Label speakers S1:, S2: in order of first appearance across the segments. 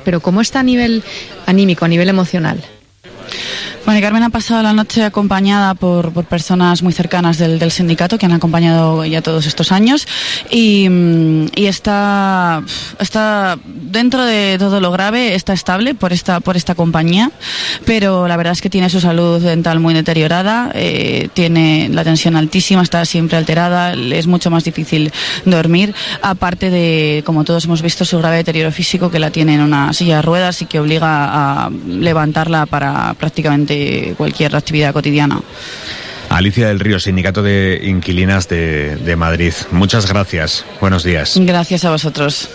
S1: pero ¿cómo está a nivel anímico, a nivel emocional?
S2: Bueno, Carmen ha pasado la noche acompañada por personas muy cercanas del sindicato que han acompañado ya todos estos años y está dentro de todo lo grave, está estable por esta compañía, pero la verdad es que tiene su salud dental muy deteriorada, tiene la tensión altísima, está siempre alterada, es mucho más difícil dormir, aparte de, como todos hemos visto, su grave deterioro físico, que la tiene en una silla de ruedas y que obliga a levantarla para prácticamente cualquier actividad cotidiana.
S3: Alicia del Río, Sindicato de Inquilinas de Madrid. Muchas gracias. Buenos días.
S2: Gracias a vosotros.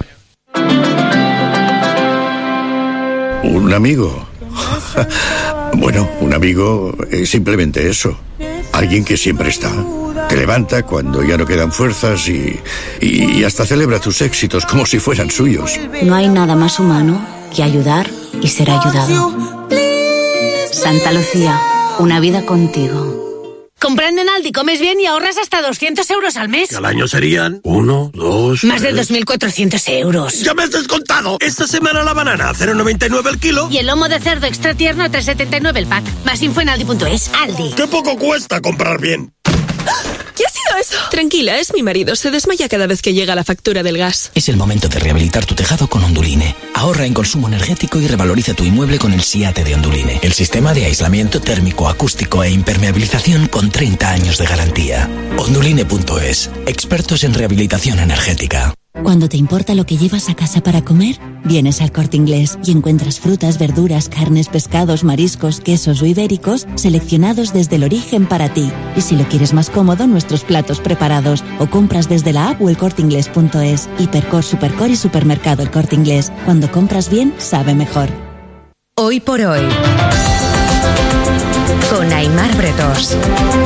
S4: ¿Un amigo? Bueno, un amigo es simplemente eso. Alguien que siempre está. Te levanta cuando ya no quedan fuerzas y hasta celebra tus éxitos como si fueran suyos.
S5: No hay nada más humano que ayudar y ser ayudado. Santa Lucía, una vida contigo.
S6: Comprando en Aldi comes bien y ahorras hasta 200 euros al mes.
S7: Y al año serían 1, 2...
S6: Más de 2.400 euros.
S7: ¡Ya me has descontado! Esta semana la banana a 0,99 el kilo.
S6: Y el lomo de cerdo extra tierno a 3,79 el pack. Más info en Aldi.es. Aldi.
S7: ¡Qué poco cuesta comprar bien!
S8: ¿Qué ha sido eso? Tranquila, es mi marido. Se desmaya cada vez que llega la factura del gas.
S9: Es el momento de rehabilitar tu tejado con Onduline. Ahorra en consumo energético y revaloriza tu inmueble con el SIATE de Onduline. El sistema de aislamiento térmico, acústico e impermeabilización con 30 años de garantía. Onduline.es. Expertos en rehabilitación energética.
S10: Cuando te importa lo que llevas a casa para comer, vienes al Corte Inglés y encuentras frutas, verduras, carnes, pescados, mariscos, quesos o ibéricos seleccionados desde el origen para ti. Y si lo quieres más cómodo, nuestros platos preparados o compras desde la app o elcorteinglés.es. Hipercor, Supercor y Supermercado El Corte Inglés. Cuando compras bien, sabe mejor.
S11: Hoy por hoy, con Aimar Bretos.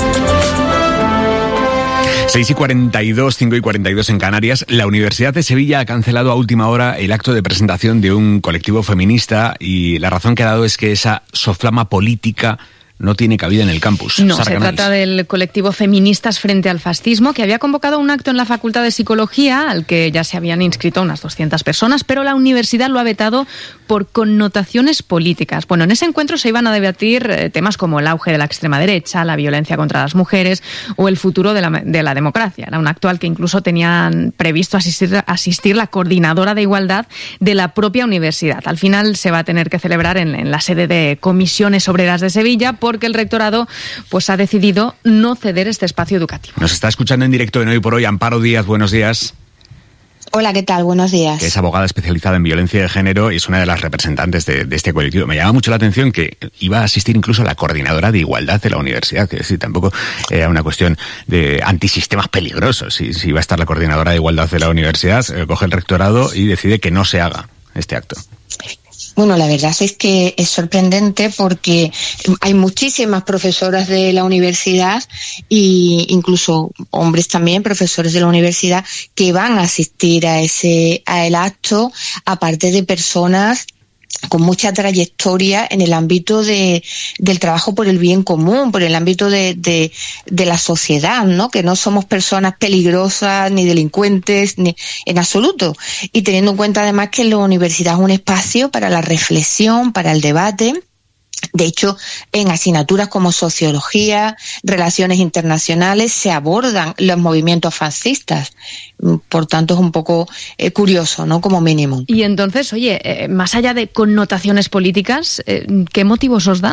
S3: 6:42, 5:42 en Canarias. La Universidad de Sevilla ha cancelado a última hora el acto de presentación de un colectivo feminista y la razón que ha dado es que esa soflama política no tiene cabida en el campus.
S1: No, se trata del colectivo Feministas frente al Fascismo, que había convocado un acto en la Facultad de Psicología, al que ya se habían inscrito unas 200 personas, pero la universidad lo ha vetado por connotaciones políticas. Bueno, en ese encuentro se iban a debatir temas como el auge de la extrema derecha, la violencia contra las mujeres o el futuro de la democracia. Era un acto al que incluso tenían previsto asistir la coordinadora de igualdad de la propia universidad. Al final se va a tener que celebrar en la sede de Comisiones Obreras de Sevilla, porque el rectorado pues ha decidido no ceder este espacio educativo.
S3: Nos está escuchando en directo en Hoy por Hoy Amparo Díaz. Buenos días.
S12: Hola, ¿qué tal? Buenos días.
S3: Que es abogada especializada en violencia de género y es una de las representantes de este colectivo. Me llama mucho la atención que iba a asistir incluso la coordinadora de igualdad de la universidad, que es decir, tampoco era una cuestión de antisistemas peligrosos. Si iba a estar la coordinadora de igualdad de la universidad, coge el rectorado y decide que no se haga este acto.
S12: Bueno, la verdad es que es sorprendente porque hay muchísimas profesoras de la universidad e incluso hombres también, profesores de la universidad, que van a asistir a el acto, aparte de personas con mucha trayectoria en el ámbito del trabajo por el bien común, por el ámbito de la sociedad, ¿no? Que no somos personas peligrosas ni delincuentes ni en absoluto. Y teniendo en cuenta además que la universidad es un espacio para la reflexión, para el debate. De hecho, en asignaturas como sociología, relaciones internacionales, se abordan los movimientos fascistas. Por tanto, es un poco curioso, ¿no? Como mínimo.
S1: Y entonces, oye, más allá de connotaciones políticas, ¿qué motivos os dan?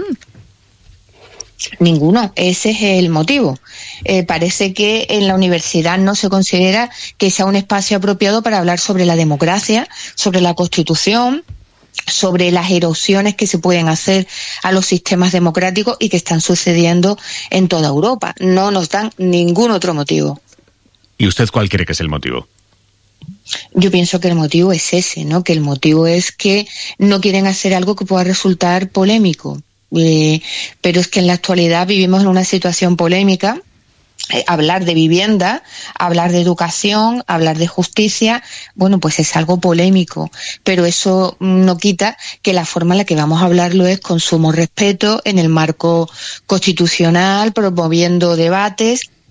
S12: Ninguno, ese es el motivo. Parece que en la universidad no se considera que sea un espacio apropiado para hablar sobre la democracia, sobre la Constitución, sobre las erosiones que se pueden hacer a los sistemas democráticos y que están sucediendo en toda Europa. No nos dan ningún otro motivo.
S3: ¿Y usted cuál cree que es el motivo?
S12: Yo pienso que el motivo es ese, ¿no? Que el motivo es que no quieren hacer algo que pueda resultar polémico. Pero es que en la actualidad vivimos en una situación polémica. Hablar de vivienda, hablar de educación, hablar de justicia, bueno, pues es algo polémico, pero eso no quita que la forma en la que vamos a hablarlo es con sumo respeto, en el marco constitucional, promoviendo debates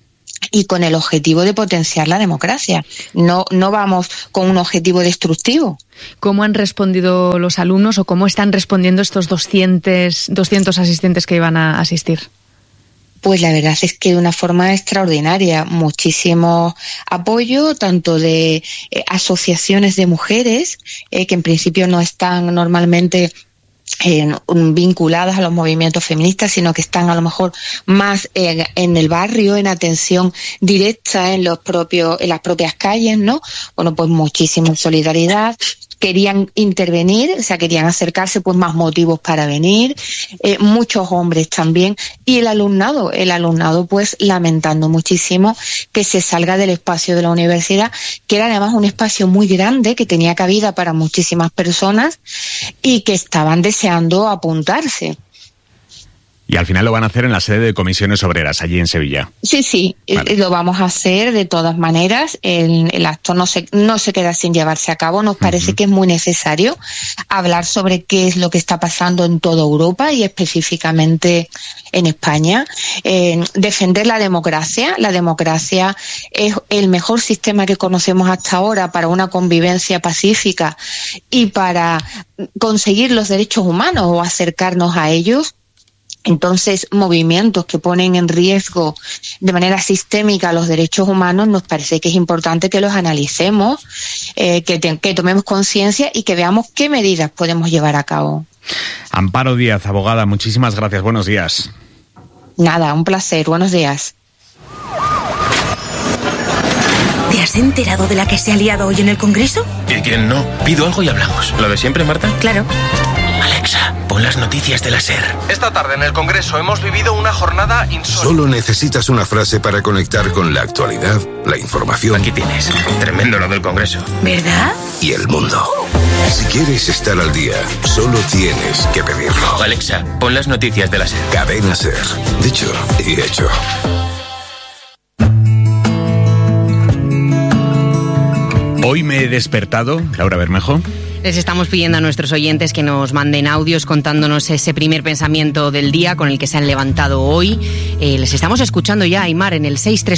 S12: y con el objetivo de potenciar la democracia. No vamos con un objetivo destructivo.
S1: ¿Cómo han respondido los alumnos o cómo están respondiendo estos 200 asistentes que iban a asistir?
S12: Pues la verdad es que de una forma extraordinaria, muchísimo apoyo, tanto de asociaciones de mujeres, que en principio no están normalmente vinculadas a los movimientos feministas, sino que están a lo mejor más en el barrio, en atención directa en las propias calles, ¿no? Bueno, pues muchísima solidaridad. Querían intervenir, o sea, querían acercarse, pues más motivos para venir, muchos hombres también, y el alumnado pues lamentando muchísimo que se salga del espacio de la universidad, que era además un espacio muy grande, que tenía cabida para muchísimas personas y que estaban deseando apuntarse.
S3: Y al final lo van a hacer en la sede de Comisiones Obreras, allí en Sevilla.
S12: Sí, vale. Lo vamos a hacer de todas maneras. El acto no se queda sin llevarse a cabo. Nos parece que es muy necesario hablar sobre qué es lo que está pasando en toda Europa y específicamente en España. Defender la democracia. La democracia es el mejor sistema que conocemos hasta ahora para una convivencia pacífica y para conseguir los derechos humanos o acercarnos a ellos. Entonces, movimientos que ponen en riesgo de manera sistémica los derechos humanos, nos parece que es importante que los analicemos, que tomemos conciencia y que veamos qué medidas podemos llevar a cabo.
S3: Amparo Díaz, abogada, muchísimas gracias. Buenos días.
S12: Nada, un placer. Buenos días.
S6: ¿Te has enterado de la que se ha liado hoy en el Congreso?
S7: ¿Y quién no? Pido algo y hablamos. ¿Lo de siempre, Marta?
S6: Claro.
S7: Alexa, pon las noticias de la SER.
S13: Esta tarde en el Congreso hemos vivido una jornada insólita.
S14: Solo necesitas una frase para conectar con la actualidad, la información.
S7: Aquí tienes. Tremendo lo del Congreso.
S6: ¿Verdad?
S14: Y el mundo. Si quieres estar al día, solo tienes que pedirlo.
S7: Alexa, pon las noticias de la SER.
S14: Cadena SER. Dicho y hecho.
S3: Hoy me he despertado, Laura Bermejo.
S15: Les estamos pidiendo a nuestros oyentes que nos manden audios contándonos ese primer pensamiento del día con el que se han levantado hoy. Les estamos escuchando ya, Aymar, en el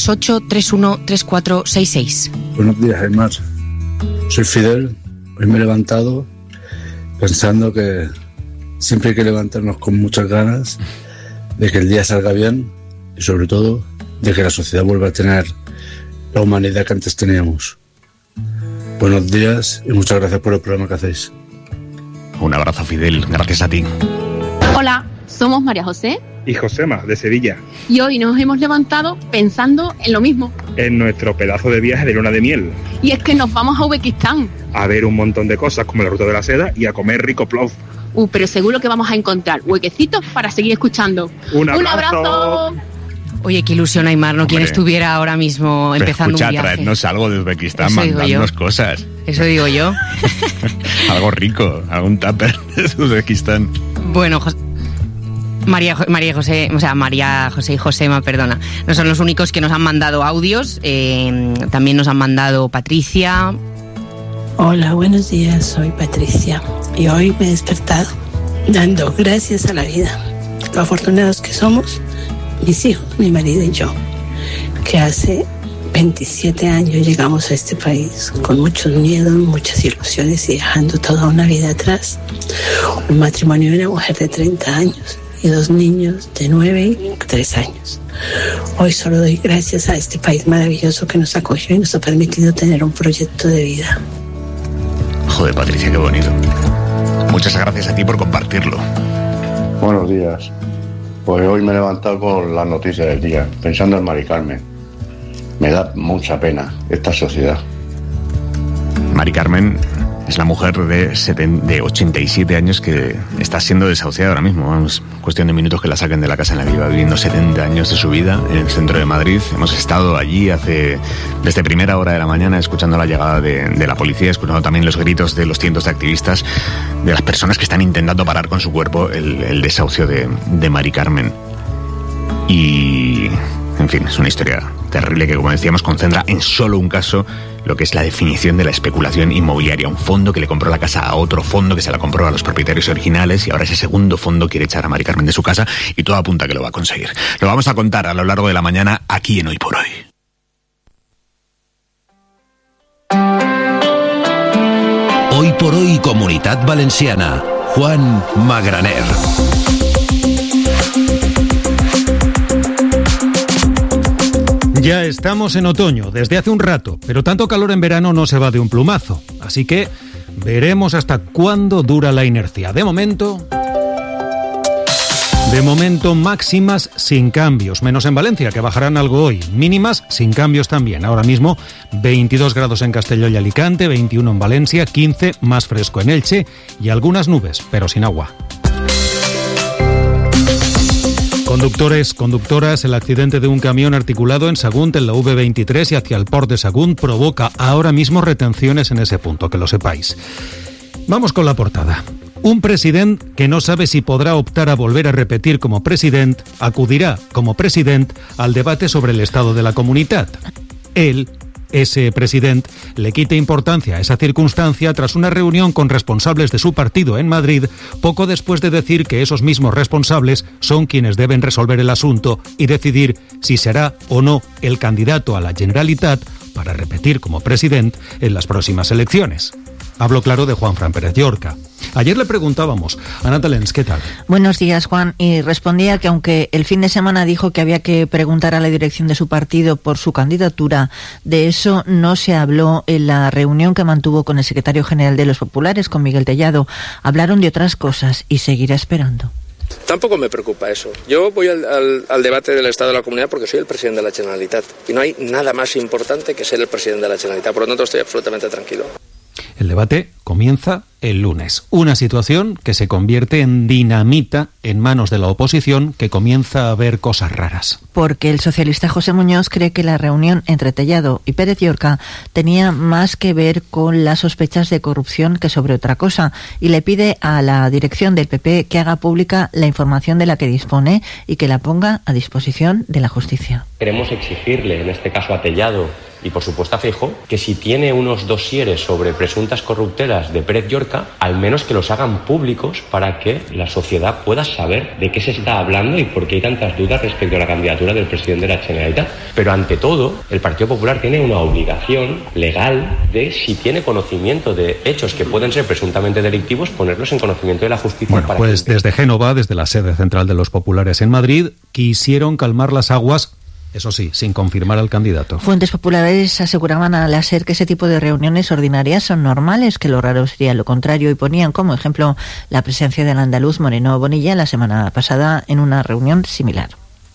S15: 638-313466.
S16: Buenos días, Aymar. Soy Fidel. Hoy me he levantado pensando que siempre hay que levantarnos con muchas ganas de que el día salga bien y, sobre todo, de que la sociedad vuelva a tener la humanidad que antes teníamos. Buenos días y muchas gracias por el programa que hacéis.
S3: Un abrazo, Fidel. Gracias a ti.
S17: Hola, somos María José
S18: y Josema, de Sevilla.
S17: Y hoy nos hemos levantado pensando en lo mismo.
S18: En nuestro pedazo de viaje de luna de miel.
S17: Y es que nos vamos a Uzbekistán.
S18: A ver un montón de cosas como la ruta de la seda y a comer rico plov.
S17: Pero seguro que vamos a encontrar huequecitos para seguir escuchando.
S18: ¡Un abrazo!
S17: ¡Un abrazo!
S15: Oye, qué ilusión, Aymar, ¿no? ¿Quién estuviera ahora mismo empezando un viaje?
S3: Traernos algo de Uzbekistán, mandadnos cosas.
S15: Eso digo yo.
S3: Algo rico, algún tupper de Uzbekistán.
S15: Bueno, María José y Josema, perdona. No son los únicos que nos han mandado audios. También nos han mandado Patricia.
S19: Hola, buenos días, soy Patricia. Y hoy me he despertado dando gracias a la vida. Lo afortunados que somos, mis hijos, mi marido y yo, que hace 27 años llegamos a este país con muchos miedos, muchas ilusiones y dejando toda una vida atrás. Un matrimonio de una mujer de 30 años y 2 niños de 9 y 3 años. Hoy solo doy gracias a este país maravilloso que nos acogió y nos ha permitido tener un proyecto de vida.
S3: Joder, Patricia, qué bonito. Muchas gracias a ti por compartirlo.
S20: Buenos días. Pues hoy me he levantado con las noticias del día, pensando en Mari Carmen. Me da mucha pena esta sociedad.
S3: Mari Carmen es la mujer de 87 años que está siendo desahuciada ahora mismo. Vamos, cuestión de minutos que la saquen de la casa en la que iba viviendo 70 años de su vida, en el centro de Madrid. Hemos estado allí desde primera hora de la mañana escuchando la llegada de la policía, escuchando también los gritos de los cientos de activistas, de las personas que están intentando parar con su cuerpo el desahucio de Mari Carmen. Y, en fin, es una historia terrible que, como decíamos, concentra en solo un caso lo que es la definición de la especulación inmobiliaria. Un fondo que le compró la casa a otro fondo que se la compró a los propietarios originales y ahora ese segundo fondo quiere echar a Mari Carmen de su casa y todo apunta a que lo va a conseguir. Lo vamos a contar a lo largo de la mañana aquí en Hoy por Hoy.
S14: Comunitat Valenciana. Juan Magraner.
S21: Ya estamos en otoño, desde hace un rato, pero tanto calor en verano no se va de un plumazo. Así que veremos hasta cuándo dura la inercia. De momento, máximas sin cambios, menos en Valencia, que bajarán algo hoy. Mínimas sin cambios también. Ahora mismo 22 grados en Castelló y Alicante, 21 en Valencia, 15 más fresco en Elche y algunas nubes, pero sin agua. Conductores, conductoras, el accidente de un camión articulado en Sagunt, en la V23 y hacia el port de Sagunt provoca ahora mismo retenciones en ese punto, que lo sepáis. Vamos con la portada. Un president que no sabe si podrá optar a volver a repetir como president, acudirá como president al debate sobre el estado de la comunitat. Ese president le quita importancia a esa circunstancia tras una reunión con responsables de su partido en Madrid, poco después de decir que esos mismos responsables son quienes deben resolver el asunto y decidir si será o no el candidato a la Generalitat para repetir como president en las próximas elecciones. Hablo claro de Juanfran Pérez Llorca. Ayer le preguntábamos a Ana Talens, ¿qué tal?
S22: Buenos días, Juan, y respondía que aunque el fin de semana dijo que había que preguntar a la dirección de su partido por su candidatura, de eso no se habló en la reunión que mantuvo con el secretario general de los Populares, con Miguel Tellado. Hablaron de otras cosas y seguirá esperando.
S23: Tampoco me preocupa eso. Yo voy al debate del Estado de la Comunidad porque soy el presidente de la Generalitat y no hay nada más importante que ser el presidente de la Generalitat. Por lo tanto, estoy absolutamente tranquilo.
S21: El debate comienza el lunes. Una situación que se convierte en dinamita en manos de la oposición, que comienza a ver cosas raras.
S22: Porque el socialista José Muñoz cree que la reunión entre Tellado y Pérez Llorca tenía más que ver con las sospechas de corrupción que sobre otra cosa, y le pide a la dirección del PP que haga pública la información de la que dispone y que la ponga a disposición de la justicia.
S24: Queremos exigirle, en este caso a Tellado y por supuesto a Feijóo, que si tiene unos dosieres sobre presuntas corruptelas de Pérez Llorca, al menos que los hagan públicos para que la sociedad pueda saber de qué se está hablando y por qué hay tantas dudas respecto a la candidatura del presidente de la Generalitat. Pero ante todo, el Partido Popular tiene una obligación legal de, si tiene conocimiento de hechos que pueden ser presuntamente delictivos, ponerlos en conocimiento de la justicia.
S21: Bueno, pues desde Génova, desde la sede central de los Populares en Madrid, quisieron calmar las aguas. Eso sí, sin confirmar al candidato.
S22: Fuentes populares aseguraban a la SER que ese tipo de reuniones ordinarias son normales, que lo raro sería lo contrario, y ponían como ejemplo la presencia del andaluz Moreno Bonilla la semana pasada en una reunión similar.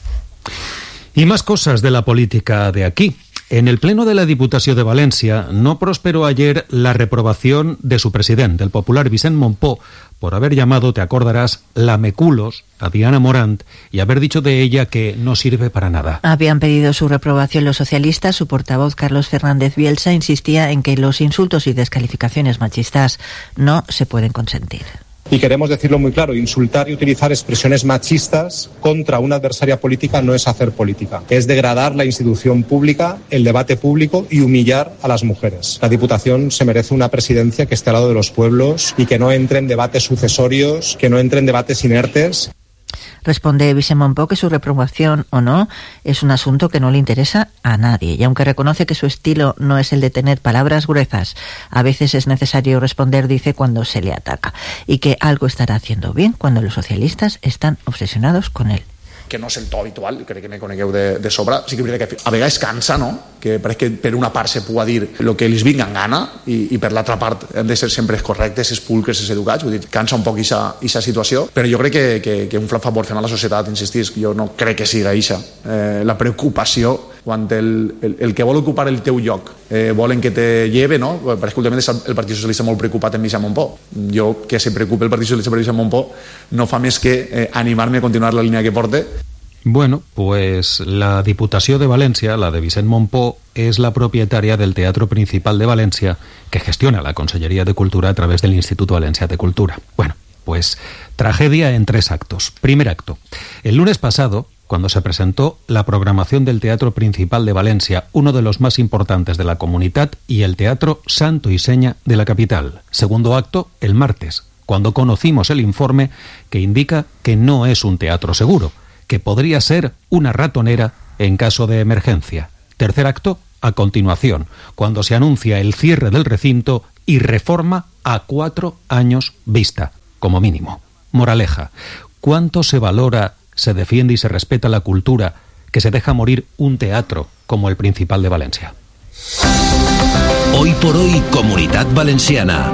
S21: Y más cosas de la política de aquí. En el Pleno de la Diputació de Valencia no prosperó ayer la reprobación de su presidente, el popular Vicent Mompó, por haber llamado, te acordarás, lameculos a Diana Morant y haber dicho de ella que no sirve para nada.
S22: Habían pedido su reprobación los socialistas. Su portavoz, Carlos Fernández Bielsa, insistía en que los insultos y descalificaciones machistas no se pueden consentir.
S25: Y queremos decirlo muy claro, insultar y utilizar expresiones machistas contra una adversaria política no es hacer política. Es degradar la institución pública, el debate público y humillar a las mujeres. La Diputación se merece una presidencia que esté al lado de los pueblos y que no entre en debates sucesorios, que no entre en debates inertes.
S22: Responde Vicent Mompó que su reprobación o no es un asunto que no le interesa a nadie, y aunque reconoce que su estilo no es el de tener palabras gruesas, a veces es necesario responder, dice, cuando se le ataca, y que algo estará haciendo bien cuando los socialistas están obsesionados con él.
S26: Que no és el to habitual, crec que me conegueu de sobre. Sí que és veritat que a vegades cansa, no? Que pareix que per una part se pugui dir el que els vinga en gana i per l'altra part hem de ser sempre correctes, els pulcres, els educats. Vull dir, cansa un poc aquesta situació, però jo crec que un flac favor fent a la societat, insistís, jo no crec que siga això. La preocupació quan el que vol ocupar el teu lloc volen que te lleve, no? Pareix que últimament el Partit Socialista molt preocupat en Vicent Mompó. Jo, que se preocupe el Partit Socialista per Vicent Mompó, no fa més que animar-me a continuar la línia que porte.
S21: Bueno, pues la Diputació de Valencia, la de Vicent Mompó, es la propietaria del Teatro Principal de Valencia, que gestiona la Consellería de Cultura a través del Instituto Valencià de Cultura. Bueno, pues tragedia en 3 actos. Primer acto. El lunes pasado, cuando se presentó la programación del Teatro Principal de Valencia, uno de los más importantes de la comunidad, y el Teatro Santo y Seña de la capital. Segundo acto, el martes, cuando conocimos el informe que indica que no es un teatro seguro, que podría ser una ratonera en caso de emergencia. Tercer acto, a continuación, cuando se anuncia el cierre del recinto y reforma a 4 años vista, como mínimo. Moraleja, ¿cuánto se valora, se defiende y se respeta la cultura que se deja morir un teatro como el Principal de Valencia?
S2: Hoy por hoy, Comunitat Valenciana.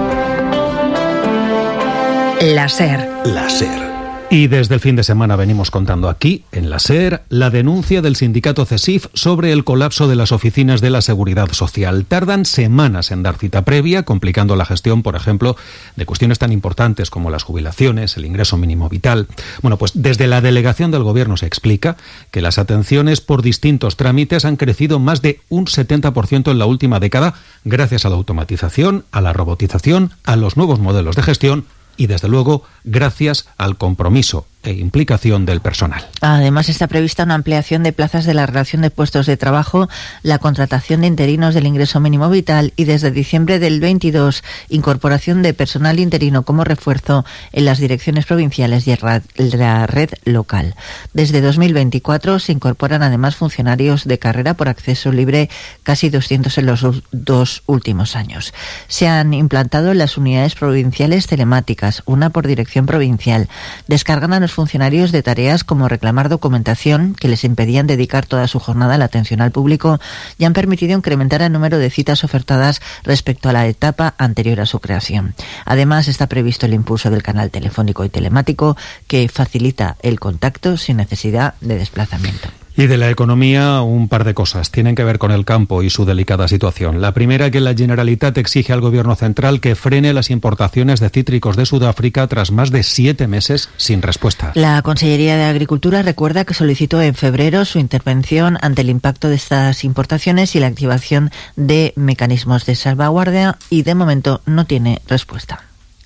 S11: La SER.
S2: La SER.
S21: Y desde el fin de semana venimos contando aquí, en la SER, la denuncia del sindicato CESIF sobre el colapso de las oficinas de la Seguridad Social. Tardan semanas en dar cita previa, complicando la gestión, por ejemplo, de cuestiones tan importantes como las jubilaciones, el ingreso mínimo vital. Bueno, pues desde la delegación del Gobierno se explica que las atenciones por distintos trámites han crecido más de un 70% en la última década, gracias a la automatización, a la robotización, a los nuevos modelos de gestión y, desde luego, gracias al compromiso e implicación del personal.
S22: Además, está prevista una ampliación de plazas de la relación de puestos de trabajo, la contratación de interinos del ingreso mínimo vital y, desde diciembre del 22, incorporación de personal interino como refuerzo en las direcciones provinciales y en la red local. Desde 2024 se incorporan además funcionarios de carrera por acceso libre, casi 200 en los 2 últimos años. Se han implantado en las unidades provinciales telemáticas, una por dirección provincial. Descargan a los funcionarios de tareas como reclamar documentación que les impedían dedicar toda su jornada a la atención al público y han permitido incrementar el número de citas ofertadas respecto a la etapa anterior a su creación. Además, está previsto el impulso del canal telefónico y telemático que facilita el contacto sin necesidad de desplazamiento.
S21: Y de la economía, un par de cosas. Tienen que ver con el campo y su delicada situación. La primera, que la Generalitat exige al Gobierno central que frene las importaciones de cítricos de Sudáfrica tras más de 7 meses sin respuesta.
S22: La Consellería de Agricultura recuerda que solicitó en febrero su intervención ante el impacto de estas importaciones y la activación de mecanismos de salvaguardia y de momento no tiene respuesta.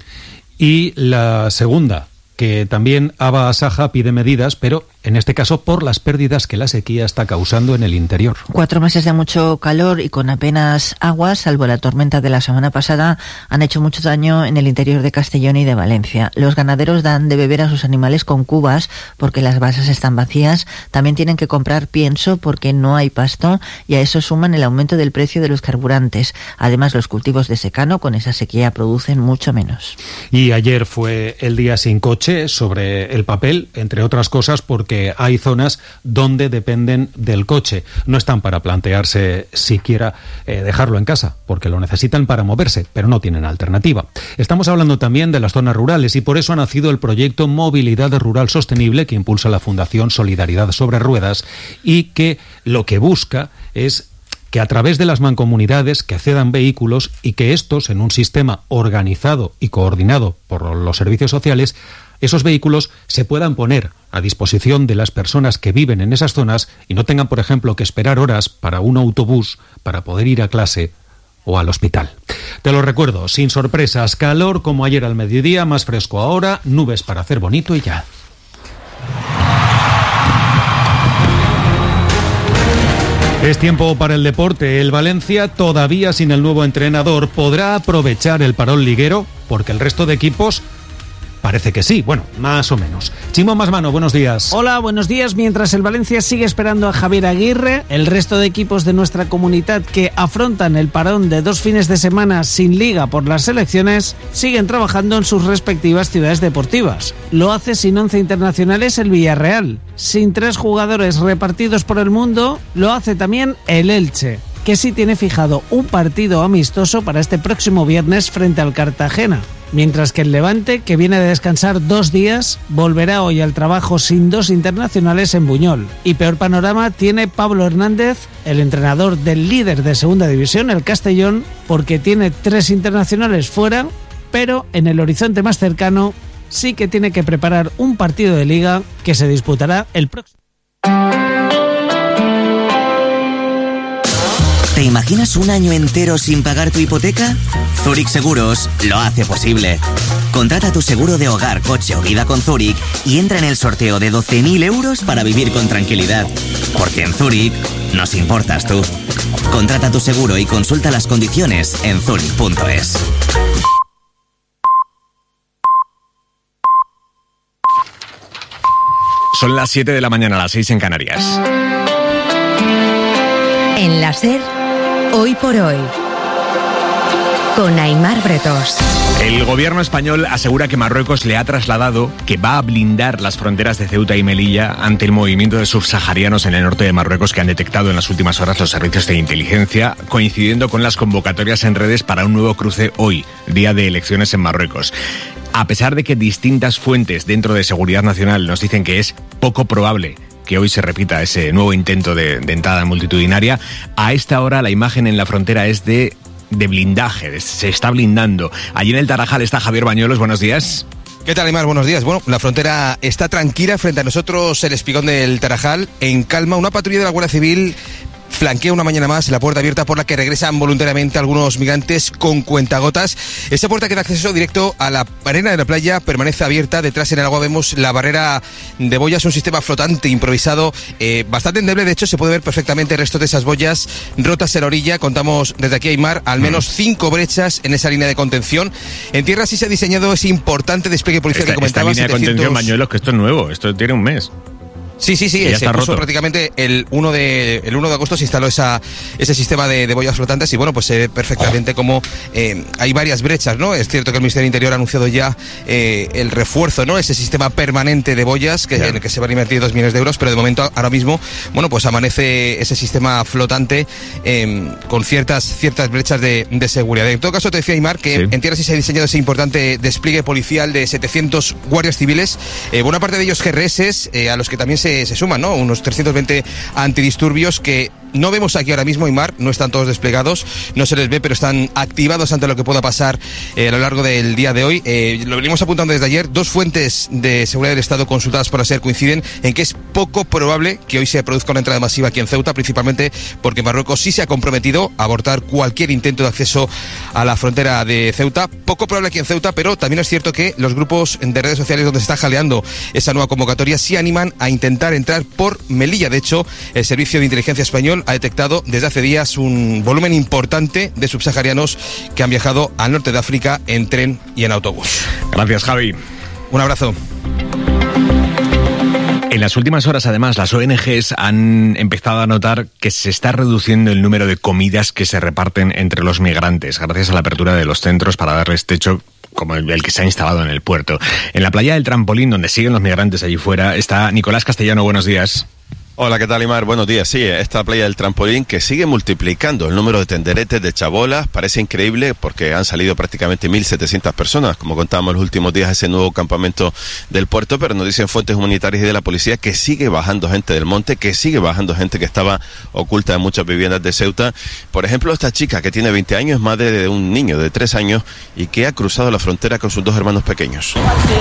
S21: Y la segunda, que también Aba Asaja pide medidas, pero en este caso por las pérdidas que la sequía está causando en el interior.
S22: 4 meses de mucho calor y con apenas agua, salvo la tormenta de la semana pasada, han hecho mucho daño en el interior de Castellón y de Valencia. Los ganaderos dan de beber a sus animales con cubas porque las balsas están vacías. También tienen que comprar pienso porque no hay pasto y a eso suman el aumento del precio de los carburantes. Además, los cultivos de secano con esa sequía producen mucho menos.
S21: Y ayer fue el día sin coche sobre el papel, entre otras cosas porque hay zonas donde dependen del coche. No están para plantearse siquiera dejarlo en casa, porque lo necesitan para moverse, pero no tienen alternativa. Estamos hablando también de las zonas rurales y por eso ha nacido el proyecto Movilidad Rural Sostenible que impulsa la Fundación Solidaridad sobre Ruedas y que lo que busca es que a través de las mancomunidades que cedan vehículos y que estos, en un sistema organizado y coordinado por los servicios sociales, esos vehículos se puedan poner a disposición de las personas que viven en esas zonas y no tengan, por ejemplo, que esperar horas para un autobús para poder ir a clase o al hospital. Te lo recuerdo, sin sorpresas, calor como ayer al mediodía, más fresco ahora, nubes para hacer bonito y ya. Es tiempo para el deporte. El Valencia, todavía sin el nuevo entrenador, ¿podrá aprovechar el parón liguero? Porque el resto de equipos parece que sí, bueno, más o menos. Chimo Masmano, buenos días.
S4: Hola, buenos días. Mientras el Valencia sigue esperando a Javier Aguirre, el resto de equipos de nuestra comunidad que afrontan el parón de 2 fines de semana sin liga por las selecciones, siguen trabajando en sus respectivas ciudades deportivas. Lo hace sin 11 internacionales el Villarreal. Sin 3 jugadores repartidos por el mundo, lo hace también el Elche, que sí tiene fijado un partido amistoso para este próximo viernes frente al Cartagena. Mientras que el Levante, que viene de descansar 2 días, volverá hoy al trabajo sin 2 internacionales en Buñol. Y peor panorama tiene Pablo Hernández, el entrenador del líder de segunda división, el Castellón, porque tiene 3 internacionales fuera, pero en el horizonte más cercano sí que tiene que preparar un partido de liga que se disputará el próximo.
S5: ¿Te imaginas un año entero sin pagar tu hipoteca? Zurich Seguros lo hace posible. Contrata tu seguro de hogar, coche o vida con Zurich y entra en el sorteo de 12.000 euros para vivir con tranquilidad. Porque en Zurich nos importas tú. Contrata tu seguro y consulta las condiciones en zurich.es.
S3: Son las 7 de la mañana, las 6 en Canarias.
S11: En la SER, Hoy por hoy, con Aimar Bretos.
S3: El gobierno español asegura que Marruecos le ha trasladado que va a blindar las fronteras de Ceuta y Melilla ante el movimiento de subsaharianos en el norte de Marruecos que han detectado en las últimas horas los servicios de inteligencia, coincidiendo con las convocatorias en redes para un nuevo cruce hoy, día de elecciones en Marruecos. A pesar de que distintas fuentes dentro de Seguridad Nacional nos dicen que es poco probable que hoy se repita ese nuevo intento de entrada multitudinaria, a esta hora la imagen en la frontera es de blindaje, se está blindando. Allí en el Tarajal está Javier Bañuelos, buenos días.
S1: ¿Qué tal, Aimar? Buenos días. Bueno, la frontera está tranquila, frente a nosotros el espigón del Tarajal, en calma. Una patrulla de la Guardia Civil flanquea una mañana más la puerta abierta por la que regresan voluntariamente algunos migrantes con cuentagotas. Esa puerta que da acceso directo a la arena de la playa permanece abierta. Detrás en el agua vemos la barrera de boyas, un sistema flotante improvisado bastante endeble. De hecho, se puede ver perfectamente el resto de esas boyas rotas en la orilla. Contamos desde aquí, Aimar, al menos 5 brechas en esa línea de contención. En tierra sí se ha diseñado ese importante despliegue policial que comentabas.
S3: Esta línea de contención, Bañuelos, que esto es nuevo, esto tiene un mes.
S1: Sí, se puso prácticamente el 1 de agosto se instaló ese sistema de boyas flotantes y bueno, pues se ve perfectamente cómo hay varias brechas, ¿no? Es cierto que el Ministerio del Interior ha anunciado ya el refuerzo, ¿no? Ese sistema permanente de boyas en el que se van a invertir 2 millones de euros, pero de momento, ahora mismo, bueno, pues amanece ese sistema flotante con ciertas brechas de seguridad. En todo caso, te decía, Aimar, que en tierra sí se ha diseñado ese importante despliegue policial de 700 guardias civiles, buena parte de ellos GRS, a los que también se suman, ¿no? Unos 320 antidisturbios que no vemos aquí ahora mismo, Aimar, no están todos desplegados, no se les ve, pero están activados ante lo que pueda pasar a lo largo del día de hoy. Lo venimos apuntando desde ayer. 2 fuentes de seguridad del Estado consultadas por la SER coinciden en que es poco probable que hoy se produzca una entrada masiva aquí en Ceuta, principalmente porque Marruecos sí se ha comprometido a abortar cualquier intento de acceso a la frontera de Ceuta. Poco probable aquí en Ceuta, pero también es cierto que los grupos de redes sociales donde se está jaleando esa nueva convocatoria sí animan a intentar entrar por Melilla. De hecho, el Servicio de Inteligencia Español ha detectado desde hace días un volumen importante de subsaharianos que han viajado al norte de África en tren y en autobús.
S3: Gracias, Javi.
S1: Un abrazo.
S3: En las últimas horas, además, las ONGs han empezado a notar que se está reduciendo el número de comidas que se reparten entre los migrantes, gracias a la apertura de los centros para darles techo como el que se ha instalado en el puerto. En la playa del Trampolín, donde siguen los migrantes allí fuera, está Nicolás Castellano. Buenos días.
S8: Hola, ¿qué tal, Aimar? Buenos días. Sí, esta playa del Trampolín que sigue multiplicando el número de tenderetes, de chabolas. Parece increíble porque han salido prácticamente 1.700 personas, como contábamos los últimos días, ese nuevo campamento del puerto, pero nos dicen fuentes humanitarias y de la policía que sigue bajando gente del monte, que sigue bajando gente que estaba oculta en muchas viviendas de Ceuta. Por ejemplo, esta chica que tiene 20 años, madre de un niño de 3 años y que ha cruzado la frontera con sus 2 hermanos pequeños.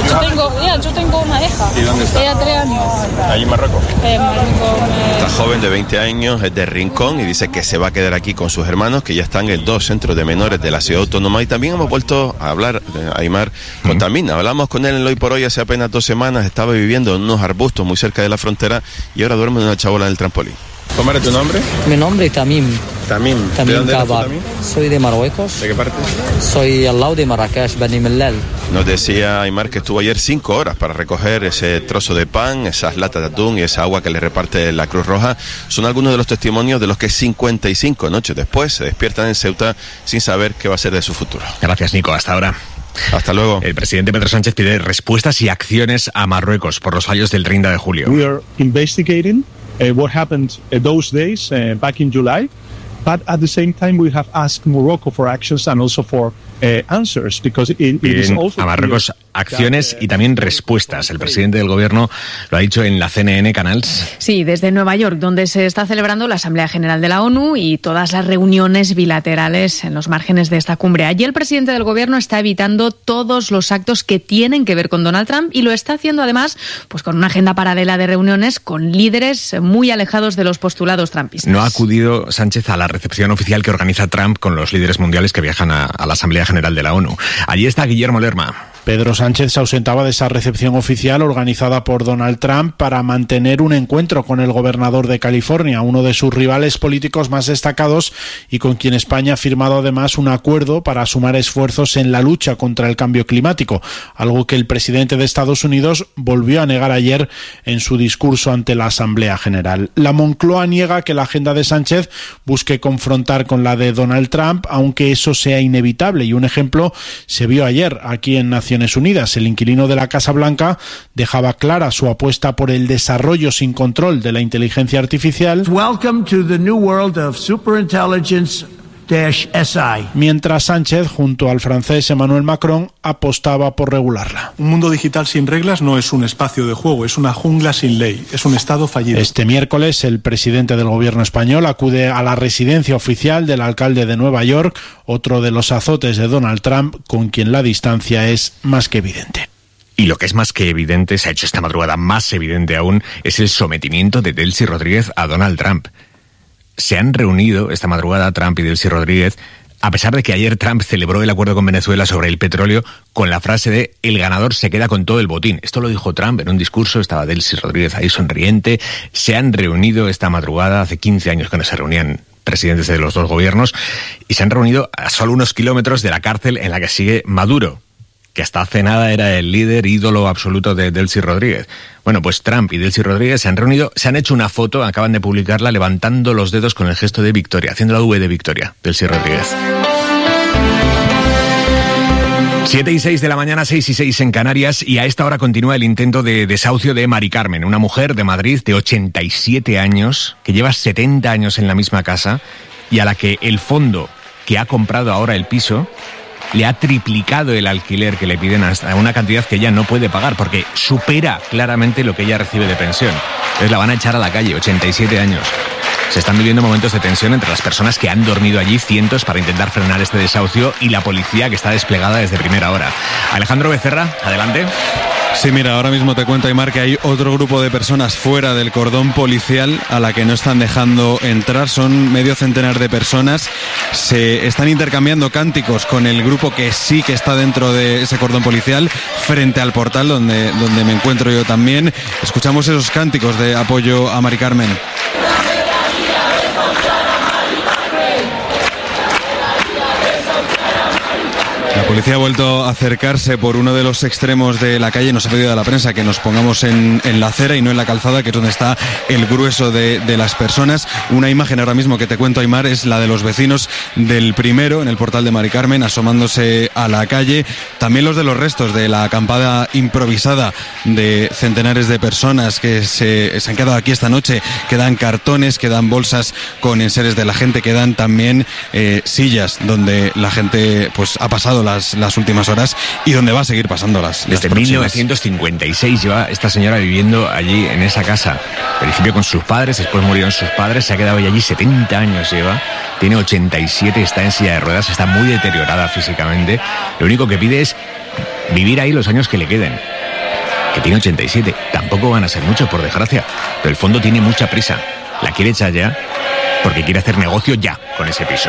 S9: Yo tengo una hija.
S8: ¿Y dónde está?
S9: Ella 3 años.
S8: ¿Ahí en Marruecos?
S9: En Marruecos.
S8: Esta joven de 20 años es de Rincón y dice que se va a quedar aquí con sus hermanos, que ya están en 2 centros de menores de la ciudad autónoma. Y también hemos vuelto a hablar, Aimar, con Tamín. Hablamos con él en Hoy por Hoy hace apenas 2 semanas. Estaba viviendo en unos arbustos muy cerca de la frontera y ahora duerme en una chabola en el trampolín. ¿Cómo era tu nombre?
S10: Mi nombre es Tamim.
S8: Tamim.
S10: ¿De dónde
S8: eres tú, Tamim?
S10: Soy de Marruecos.
S8: ¿De qué parte?
S10: Soy al lado de Marrakech, Beni Mellal.
S8: Nos decía Aimar que estuvo ayer 5 horas para recoger ese trozo de pan, esas latas de atún y esa agua que le reparte la Cruz Roja. Son algunos de los testimonios de los que 55 noches después se despiertan en Ceuta sin saber qué va a ser de su futuro.
S3: Gracias, Nico. Hasta ahora.
S8: Hasta luego.
S3: El presidente Pedro Sánchez pide respuestas y acciones a Marruecos por los fallos del 30 de julio.
S12: We are investigating what happened those days back in July, but at the same time we have asked Morocco for actions and also for answers, because it is also
S3: a Marruecos acciones y también respuestas. El presidente del gobierno lo ha dicho en la CNN Canals.
S13: Sí, desde Nueva York, donde se está celebrando la Asamblea General de la ONU y todas las reuniones bilaterales en los márgenes de esta cumbre. Allí el presidente del gobierno está evitando todos los actos que tienen que ver con Donald Trump y lo está haciendo además pues con una agenda paralela de reuniones con líderes muy alejados de los postulados trumpistas.
S3: No ha acudido Sánchez a la recepción oficial que organiza Trump con los líderes mundiales que viajan a la Asamblea General de la ONU. Allí está Guillermo Lerma.
S6: Pedro Sánchez se ausentaba de esa recepción oficial organizada por Donald Trump para mantener un encuentro con el gobernador de California, uno de sus rivales políticos más destacados y con quien España ha firmado además un acuerdo para sumar esfuerzos en la lucha contra el cambio climático, algo que el presidente de Estados Unidos volvió a negar ayer en su discurso ante la Asamblea General. La Moncloa niega que la agenda de Sánchez busque confrontar con la de Donald Trump, aunque eso sea inevitable, y un ejemplo se vio ayer aquí en Naciones Unidas. El inquilino de la Casa Blanca dejaba clara su apuesta por el desarrollo sin control de la inteligencia artificial.
S7: Welcome to the new world of superintelligence.
S6: Mientras Sánchez, junto al francés Emmanuel Macron, apostaba por regularla.
S12: Un mundo digital sin reglas no es un espacio de juego, es una jungla sin ley, es un Estado fallido.
S6: Este miércoles, el presidente del gobierno español acude a la residencia oficial del alcalde de Nueva York, otro de los azotes de Donald Trump, con quien la distancia es más que evidente.
S3: Y lo que es más que evidente, se ha hecho esta madrugada más evidente aún, es el sometimiento de Delcy Rodríguez a Donald Trump. Se han reunido esta madrugada Trump y Delcy Rodríguez, a pesar de que ayer Trump celebró el acuerdo con Venezuela sobre el petróleo con la frase de el ganador se queda con todo el botín. Esto lo dijo Trump en un discurso, estaba Delcy Rodríguez ahí sonriente. Se han reunido esta madrugada, hace 15 años que no se reunían presidentes de los dos gobiernos, y se han reunido a solo unos kilómetros de la cárcel en la que sigue Maduro, que hasta hace nada era el líder ídolo absoluto de Delcy Rodríguez. Bueno, pues Trump y Delcy Rodríguez se han reunido, se han hecho una foto, acaban de publicarla, levantando los dedos con el gesto de victoria, haciendo la V de victoria, Delcy Rodríguez. 7:06 de la mañana, 6:06 en Canarias, y a esta hora continúa el intento de desahucio de Mari Carmen, una mujer de Madrid de 87 años, que lleva 70 años en la misma casa y a la que el fondo que ha comprado ahora el piso le ha triplicado el alquiler que le piden hasta una cantidad que ella no puede pagar porque supera claramente lo que ella recibe de pensión. Entonces la van a echar a la calle, 87 años. Se están viviendo momentos de tensión entre las personas que han dormido allí, cientos, para intentar frenar este desahucio, y la policía que está desplegada desde primera hora. Alejandro Becerra, adelante.
S15: Sí, mira, ahora mismo te cuento, Aymar, que hay otro grupo de personas fuera del cordón policial a la que no están dejando entrar. Son medio centenar de personas. Se están intercambiando cánticos con el grupo que sí que está dentro de ese cordón policial, frente al portal donde me encuentro yo también. Escuchamos esos cánticos de apoyo a Mari Carmen. La policía ha vuelto a acercarse por uno de los extremos de la calle. Nos ha pedido a la prensa que nos pongamos en la acera y no en la calzada, que es donde está el grueso de las personas. Una imagen ahora mismo que te cuento, Aymar, es la de los vecinos del primero, en el portal de Mari Carmen, asomándose a la calle. También los de los restos de la acampada improvisada de centenares de personas que se han quedado aquí esta noche. Quedan cartones, quedan bolsas con enseres de la gente, quedan también sillas donde la gente pues ha pasado las últimas horas y donde va a seguir pasándolas.
S3: Desde 1956 lleva esta señora viviendo allí en esa casa. Al principio con sus padres, después murieron sus padres, se ha quedado allí 70 años lleva, tiene 87, está en silla de ruedas, está muy deteriorada físicamente. Lo único que pide es vivir ahí los años que le queden. Que tiene 87, tampoco van a ser muchos, por desgracia, pero el fondo tiene mucha prisa. La quiere echar ya porque quiere hacer negocio ya con ese piso.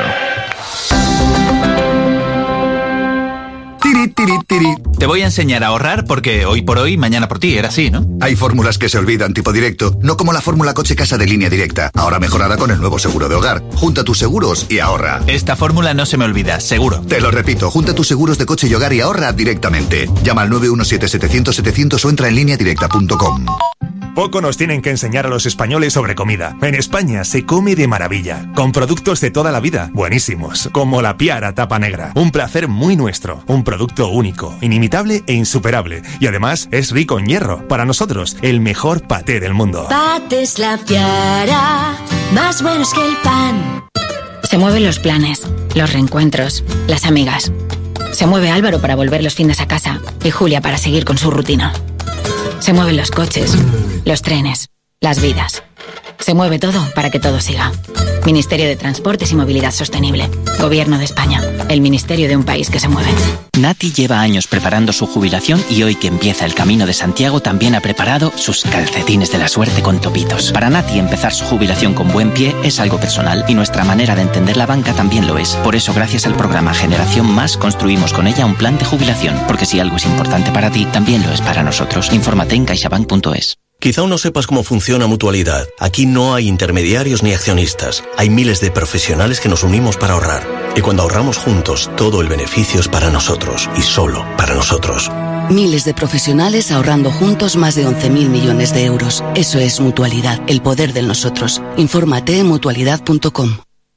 S16: Te voy a enseñar a ahorrar porque hoy por hoy, mañana por ti, era así, ¿no?
S17: Hay fórmulas que se olvidan tipo directo, no como la fórmula coche-casa de Línea Directa, ahora mejorada con el nuevo seguro de hogar. Junta tus seguros y ahorra.
S16: Esta fórmula no se me olvida, seguro.
S17: Te lo repito, junta tus seguros de coche y hogar y ahorra directamente. Llama al 917-700-700 o entra en lineadirecta.com.
S18: Poco nos tienen que enseñar a los españoles sobre comida. En España se come de maravilla, con productos de toda la vida, buenísimos, como la Piara Tapa Negra. Un placer muy nuestro, un producto único, inimitable e insuperable. Y además es rico en hierro. Para nosotros, el mejor paté del mundo.
S27: Patés La Piara, más buenos que el pan.
S28: Se mueven los planes, los reencuentros, las amigas. Se mueve Álvaro para volver los fines a casa y Julia para seguir con su rutina. Se mueven los coches, los trenes, las vidas. Se mueve todo para que todo siga. Ministerio de Transportes y Movilidad Sostenible. Gobierno de España. El ministerio de un país que se mueve.
S2: Nati lleva años preparando su jubilación y hoy que empieza el Camino de Santiago también ha preparado sus calcetines de la suerte con topitos. Para Nati empezar su jubilación con buen pie es algo personal y nuestra manera de entender la banca también lo es. Por eso gracias al programa Generación Más construimos con ella un plan de jubilación. Porque si algo es importante para ti, también lo es para nosotros. Infórmate en caixabank.es.
S14: Quizá aún no sepas cómo funciona Mutualidad. Aquí no hay intermediarios ni accionistas. Hay miles de profesionales que nos unimos para ahorrar. Y cuando ahorramos juntos, todo el beneficio es para nosotros y solo para nosotros.
S19: Miles de profesionales ahorrando juntos más de 11.000 millones de euros. Eso es Mutualidad, el poder del nosotros. Infórmate en mutualidad.com.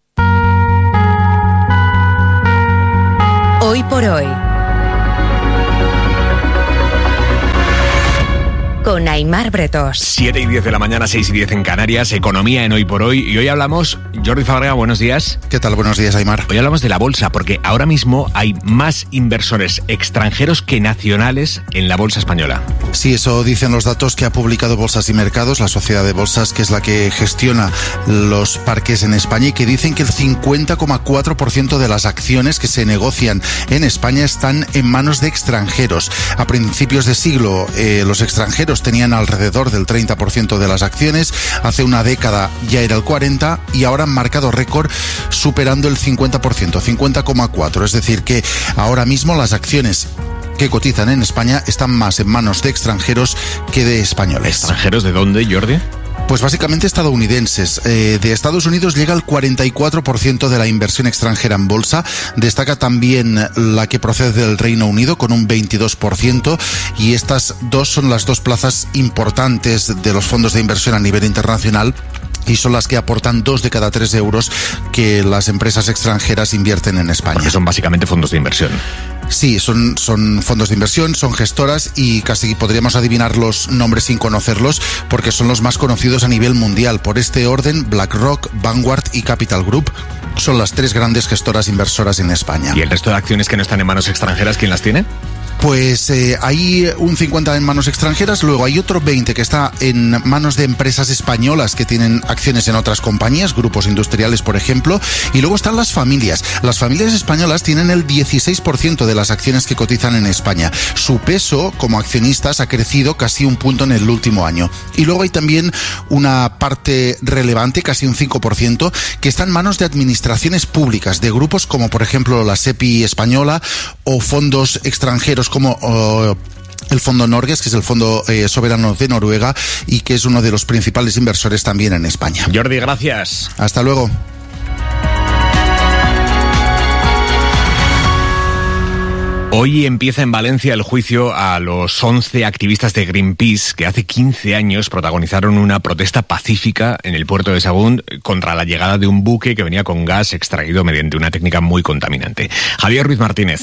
S11: Hoy por hoy. Con Aimar Bretos.
S3: 7:10 de la mañana, 6:10 en Canarias, economía en Hoy por Hoy. Y hoy hablamos, Jordi Fábrega, buenos días.
S20: ¿Qué tal? Buenos días, Aimar.
S3: Hoy hablamos de la bolsa, porque ahora mismo hay más inversores extranjeros que nacionales en la bolsa española.
S20: Sí, eso dicen los datos que ha publicado Bolsas y Mercados, la sociedad de bolsas, que es la que gestiona los parques en España, y que dicen que el 50,4% de las acciones que se negocian en España están en manos de extranjeros. A principios de siglo, los extranjeros tenían alrededor del 30% de las acciones, hace una década ya era el 40% y ahora han marcado récord superando el 50%, 50,4%. Es decir que ahora mismo las acciones que cotizan en España están más en manos de extranjeros que de españoles.
S3: ¿Extranjeros de dónde, Jordi?
S20: Pues básicamente estadounidenses. De Estados Unidos llega el 44% de la inversión extranjera en bolsa. Destaca también la que procede del Reino Unido con un 22%, y estas dos son las dos plazas importantes de los fondos de inversión a nivel internacional, y son las que aportan 2 de cada 3 euros que las empresas extranjeras invierten en España.
S3: Porque son básicamente fondos de inversión.
S20: Sí, son fondos de inversión, son gestoras, y casi podríamos adivinar los nombres sin conocerlos, porque son los más conocidos a nivel mundial. Por este orden, BlackRock, Vanguard y Capital Group son las 3 grandes gestoras inversoras en España.
S3: ¿Y el resto de acciones que no están en manos extranjeras, quién las tiene?
S20: Pues hay un 50% en manos extranjeras, luego hay otro 20% que está en manos de empresas españolas que tienen acciones en otras compañías, grupos industriales por ejemplo, y luego están las familias. Las familias españolas tienen el 16% de las acciones que cotizan en España. Su peso como accionistas ha crecido casi un punto en el último año. Y luego hay también una parte relevante, casi un 5%, que está en manos de administraciones públicas, de grupos como por ejemplo la SEPI española o fondos extranjeros como el Fondo Norges, que es el Fondo Soberano de Noruega y que es uno de los principales inversores también en España.
S3: Jordi, gracias.
S20: Hasta luego.
S3: Hoy empieza en Valencia el juicio a los 11 activistas de Greenpeace que hace 15 años protagonizaron una protesta pacífica en el puerto de Sagunt contra la llegada de un buque que venía con gas extraído mediante una técnica muy contaminante. Javier Ruiz Martínez.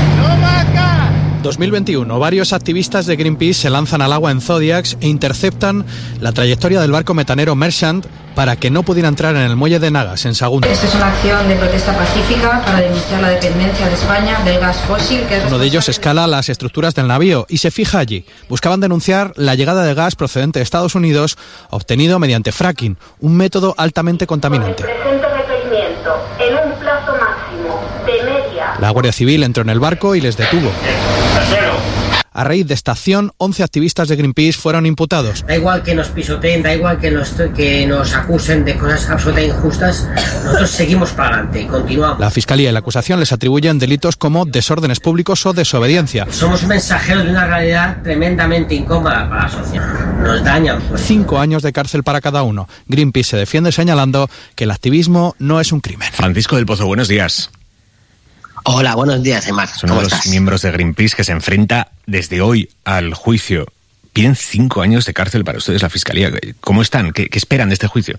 S23: 2021, varios activistas de Greenpeace se lanzan al agua en Zodiacs e interceptan la trayectoria del barco metanero Merchant para que no pudiera entrar en el muelle de Nagas, en Sagunt.
S24: Esta es una acción de protesta pacífica para denunciar la dependencia de España del gas fósil.
S23: Uno de ellos escala las estructuras del navío y se fija allí. Buscaban denunciar la llegada de gas procedente de Estados Unidos obtenido mediante fracking, un método altamente contaminante.
S25: Presente requerimiento en un plazo máximo de media.
S23: La Guardia Civil entró en el barco y les detuvo. A raíz de esta acción, 11 activistas de Greenpeace fueron imputados.
S26: Da igual que nos pisoteen, da igual que nos acusen de cosas absolutamente injustas, nosotros seguimos para adelante y continuamos.
S23: La Fiscalía y la acusación les atribuyen delitos como desórdenes públicos o desobediencia.
S26: Somos mensajeros de una realidad tremendamente incómoda para la sociedad. Nos dañan.
S23: 5 años de cárcel para cada uno. Greenpeace se defiende señalando que el activismo no es un crimen.
S3: Francisco del Pozo, buenos días.
S26: Hola, buenos días, Aimar.
S3: Son uno de los miembros de Greenpeace que se enfrenta desde hoy al juicio. Piden 5 años de cárcel para ustedes, la Fiscalía. ¿Cómo están? ¿Qué esperan de este juicio?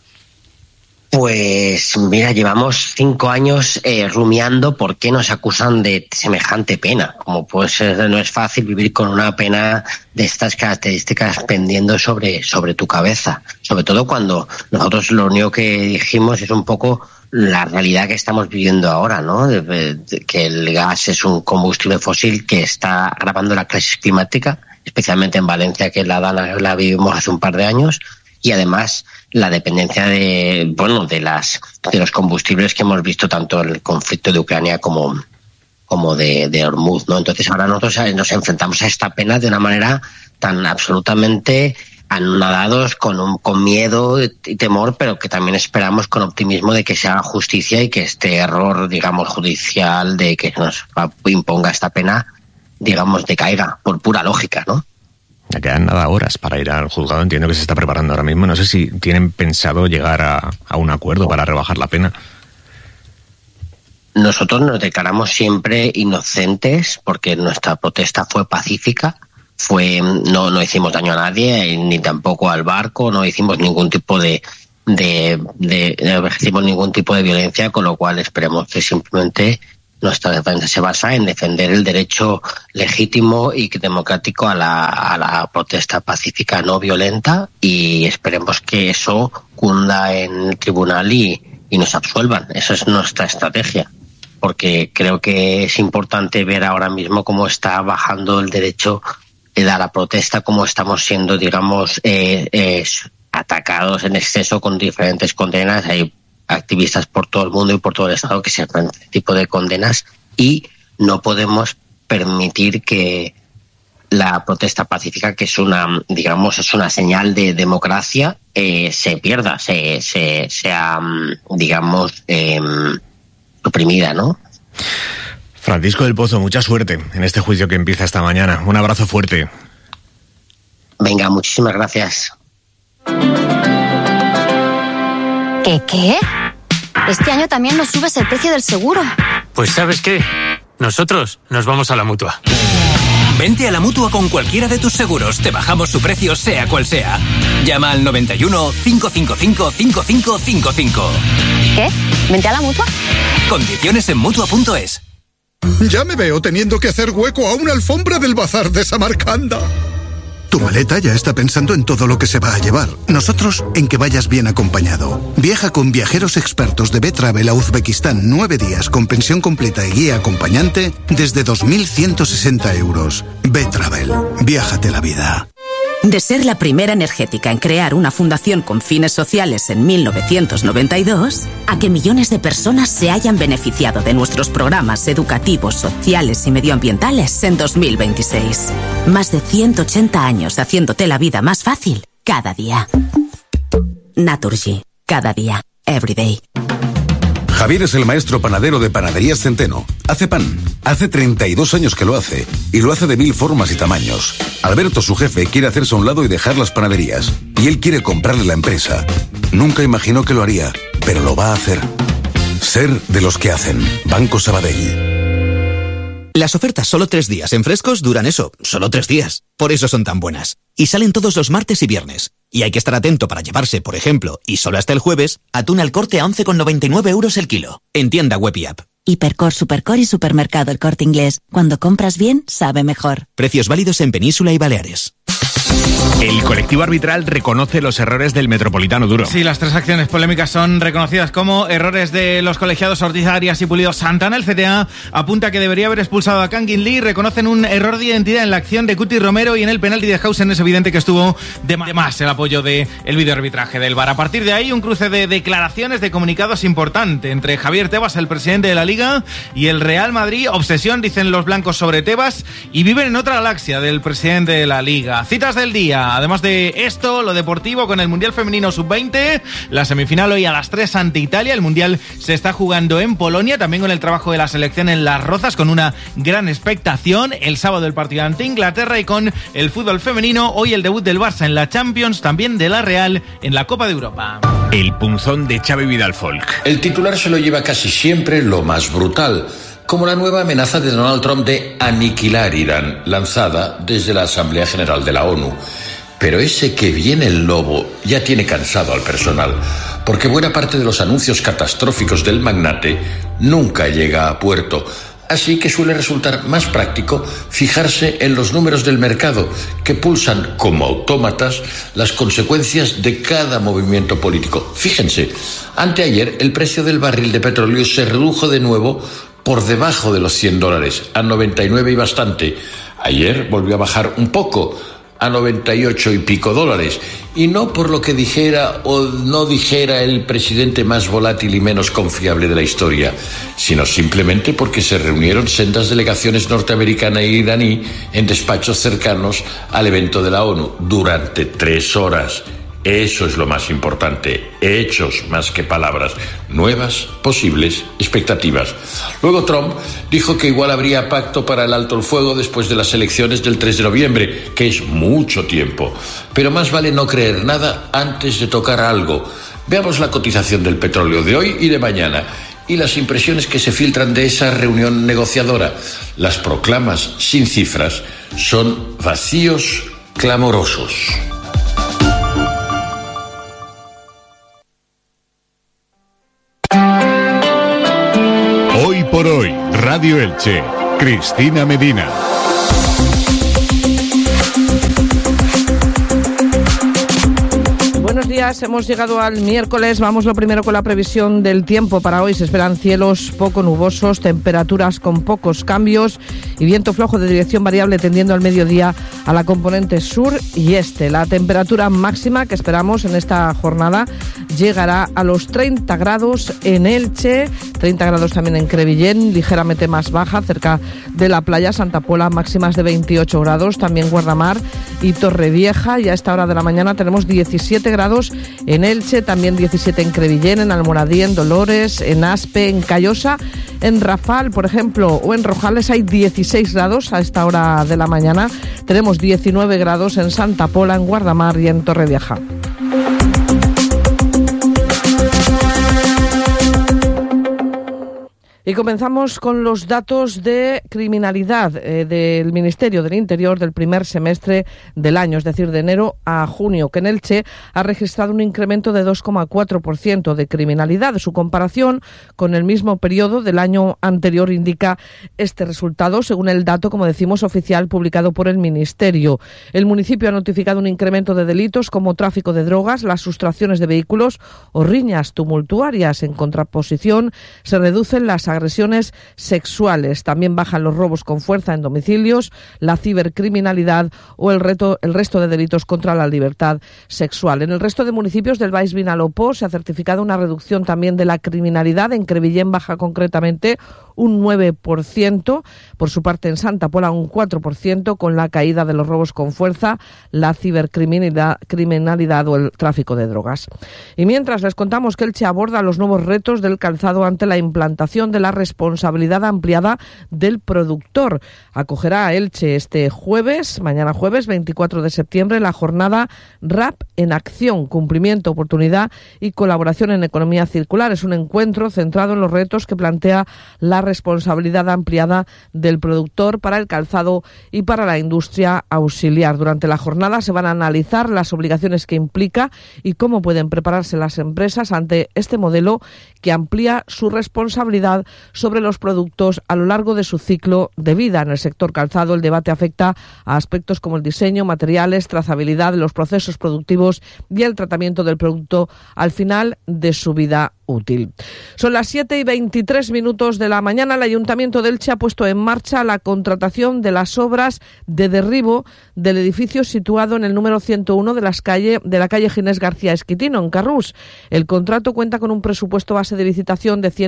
S26: Pues mira, llevamos 5 años rumiando por qué nos acusan de semejante pena. Como pues no es fácil vivir con una pena de estas características pendiendo sobre tu cabeza. Sobre todo cuando nosotros lo único que dijimos es un poco la realidad que estamos viviendo ahora, ¿no? Que el gas es un combustible fósil que está agravando la crisis climática, especialmente en Valencia, que la vivimos hace un par de años, y además la dependencia de los combustibles que hemos visto tanto en el conflicto de Ucrania como de Hormuz, ¿no? Entonces ahora nosotros nos enfrentamos a esta pena de una manera tan absolutamente anonadados, con miedo y temor, pero que también esperamos con optimismo de que se haga justicia y que este error, digamos, judicial de que nos imponga esta pena, digamos, decaiga por pura lógica, ¿no?
S3: Ya quedan horas para ir al juzgado. Entiendo que se está preparando ahora mismo. No sé si tienen pensado llegar a un acuerdo para rebajar la pena.
S26: Nosotros nos declaramos siempre inocentes porque nuestra protesta fue pacífica. No hicimos daño a nadie, ni tampoco al barco, no hicimos ningún tipo de violencia, con lo cual esperemos que simplemente nuestra defensa se basa en defender el derecho legítimo y democrático a la protesta pacífica no violenta, y esperemos que eso cunda en el tribunal y nos absuelvan. Esa es nuestra estrategia, porque creo que es importante ver ahora mismo cómo está bajando el derecho a la protesta, cómo estamos siendo, digamos, atacados en exceso con diferentes condenas. Hay activistas por todo el mundo y por todo el Estado que se enfrentan a este tipo de condenas, y no podemos permitir que la protesta pacífica, que es una señal de democracia, se pierda, sea digamos, suprimida, ¿no?
S3: Francisco del Pozo, mucha suerte en este juicio que empieza esta mañana. Un abrazo fuerte.
S26: Venga, muchísimas gracias.
S1: ¿Qué? Este año también nos subes el precio del seguro.
S4: Pues ¿sabes qué? Nosotros nos vamos a la Mutua.
S5: Vente a la Mutua con cualquiera de tus seguros. Te bajamos su precio sea cual sea. Llama al 91 555 5555.
S1: ¿Qué? ¿Vente a la Mutua?
S5: Condiciones en Mutua.es.
S8: Ya me veo teniendo que hacer hueco a una alfombra del bazar de Samarcanda. Tu maleta ya está pensando en todo lo que se va a llevar. Nosotros en que vayas bien acompañado. Viaja con viajeros expertos de B-Travel a Uzbekistán 9 días con pensión completa y guía acompañante desde 2.160 euros. B-Travel. Viájate la vida.
S9: De ser la primera energética en crear una fundación con fines sociales en 1992, a que millones de personas se hayan beneficiado de nuestros programas educativos, sociales y medioambientales en 2026. Más de 180 años haciéndote la vida más fácil cada día. Naturgy. Cada día. Every day.
S10: Javier es el maestro panadero de Panaderías Centeno. Hace pan. Hace 32 años que lo hace. Y lo hace de 1000 formas y tamaños. Alberto, su jefe, quiere hacerse a un lado y dejar las panaderías. Y él quiere comprarle la empresa. Nunca imaginó que lo haría, pero lo va a hacer. Ser de los que hacen. Banco Sabadell.
S21: Las ofertas solo 3 días en Frescos duran eso, solo 3 días. Por eso son tan buenas. Y salen todos los martes y viernes. Y hay que estar atento para llevarse, por ejemplo, y solo hasta el jueves, atún al Corte a 11,99 euros el kilo. En tienda web y app.
S1: Hipercor, Supercor y Supermercado El Corte Inglés. Cuando compras bien, sabe mejor.
S21: Precios válidos en Península y Baleares.
S3: El colectivo arbitral reconoce los errores del Metropolitano Duro.
S22: Sí, las 3 acciones polémicas son reconocidas como errores de los colegiados Ortiz Arias y Pulido Santana. El CTA apunta que debería haber expulsado a Kangin Lee. Reconocen un error de identidad en la acción de Cuti Romero, y en el penalti de Hausen es evidente que estuvo de más el apoyo del videoarbitraje del VAR. A partir de ahí, un cruce de declaraciones, de comunicados importante entre Javier Tebas, el presidente de la Liga, y el Real Madrid. Obsesión, dicen los blancos, sobre Tebas, y viven en otra galaxia del presidente de la Liga. Citas del día. Además de esto, lo deportivo con el Mundial Femenino Sub-20, la semifinal hoy a las 3 ante Italia. El Mundial se está jugando en Polonia, también con el trabajo de la selección en Las Rozas, con una gran expectación. El sábado el partido ante Inglaterra, y con el fútbol femenino, hoy el debut del Barça en la Champions, también de la Real en la Copa de Europa.
S3: El punzón de Xavi Vidal Folk.
S29: El titular se lo lleva casi siempre lo más brutal, como la nueva amenaza de Donald Trump de aniquilar Irán, lanzada desde la Asamblea General de la ONU. Pero ese que viene el lobo ya tiene cansado al personal, porque buena parte de los anuncios catastróficos del magnate nunca llega a puerto. Así que suele resultar más práctico fijarse en los números del mercado, que pulsan como autómatas las consecuencias de cada movimiento político. Fíjense, anteayer el precio del barril de petróleo se redujo de nuevo por debajo de los $100, a 99 y bastante. Ayer volvió a bajar un poco, a 98 y pico dólares, y no por lo que dijera o no dijera el presidente más volátil y menos confiable de la historia, sino simplemente porque se reunieron sendas delegaciones norteamericana e iraní en despachos cercanos al evento de la ONU durante 3 horas. Eso es lo más importante, hechos más que palabras, nuevas, posibles expectativas. Luego Trump dijo que igual habría pacto para el alto el fuego después de las elecciones del 3 de noviembre, que es mucho tiempo. Pero más vale no creer nada antes de tocar algo. Veamos la cotización del petróleo de hoy y de mañana y las impresiones que se filtran de esa reunión negociadora. Las proclamas sin cifras son vacíos clamorosos.
S6: Hoy por hoy, Radio Elche, Cristina Medina.
S7: Buenos días, hemos llegado al miércoles. Vamos lo primero con la previsión del tiempo para hoy. Se esperan cielos poco nubosos, temperaturas con pocos cambios y viento flojo de dirección variable tendiendo al mediodía a la componente sur y este. La temperatura máxima que esperamos en esta jornada llegará a los 30 grados en Elche, 30 grados también en Crevillén, ligeramente más baja cerca de la playa Santa Pola, máximas de 28 grados, también Guardamar y Torrevieja, y a esta hora de la mañana tenemos 17 grados en Elche, también 17 en Crevillén, en Almoradí, en Dolores, en Aspe, en Callosa, en Rafal, por ejemplo, o en Rojales hay 16 grados a esta hora de la mañana, tenemos 19 grados en Santa Pola, en Guardamar y en Torrevieja. Y comenzamos con los datos de criminalidad del Ministerio del Interior del primer semestre del año, es decir, de enero a junio, que en Elche ha registrado un incremento de 2,4% de criminalidad. Su comparación con el mismo periodo del año anterior indica este resultado, según el dato, como decimos, oficial publicado por el Ministerio. El municipio ha notificado un incremento de delitos como tráfico de drogas, las sustracciones de vehículos o riñas tumultuarias. En contraposición, se reducen las agresiones sexuales. También bajan los robos con fuerza en domicilios, la cibercriminalidad o el resto de delitos contra la libertad sexual. En el resto de municipios del Baix Vinalopó se ha certificado una reducción también de la criminalidad. En Crevillén baja concretamente un 9%, por su parte en Santa Pola un 4%, con la caída de los robos con fuerza, la cibercriminalidad o el tráfico de drogas. Y mientras les contamos que Elche aborda los nuevos retos del calzado ante la implantación de la responsabilidad ampliada del productor. Acogerá a Elche este jueves, mañana jueves 24 de septiembre, la jornada RAP en acción, cumplimiento, oportunidad y colaboración en economía circular. Es un encuentro centrado en los retos que plantea la responsabilidad ampliada del productor para el calzado y para la industria auxiliar. Durante la jornada se van a analizar las obligaciones que implica y cómo pueden prepararse las empresas ante este modelo que amplía su responsabilidad sobre los productos a lo largo de su ciclo de vida. En el sector calzado el debate afecta a aspectos como el diseño, materiales, trazabilidad, los procesos productivos y el tratamiento del producto al final de su vida útil. Son las 7:23 de la mañana. El Ayuntamiento de Elche ha puesto en marcha la contratación de las obras de derribo del edificio situado en el número 101 de la calle Ginés García Esquitino, en Carrús. El contrato cuenta con un presupuesto base de licitación de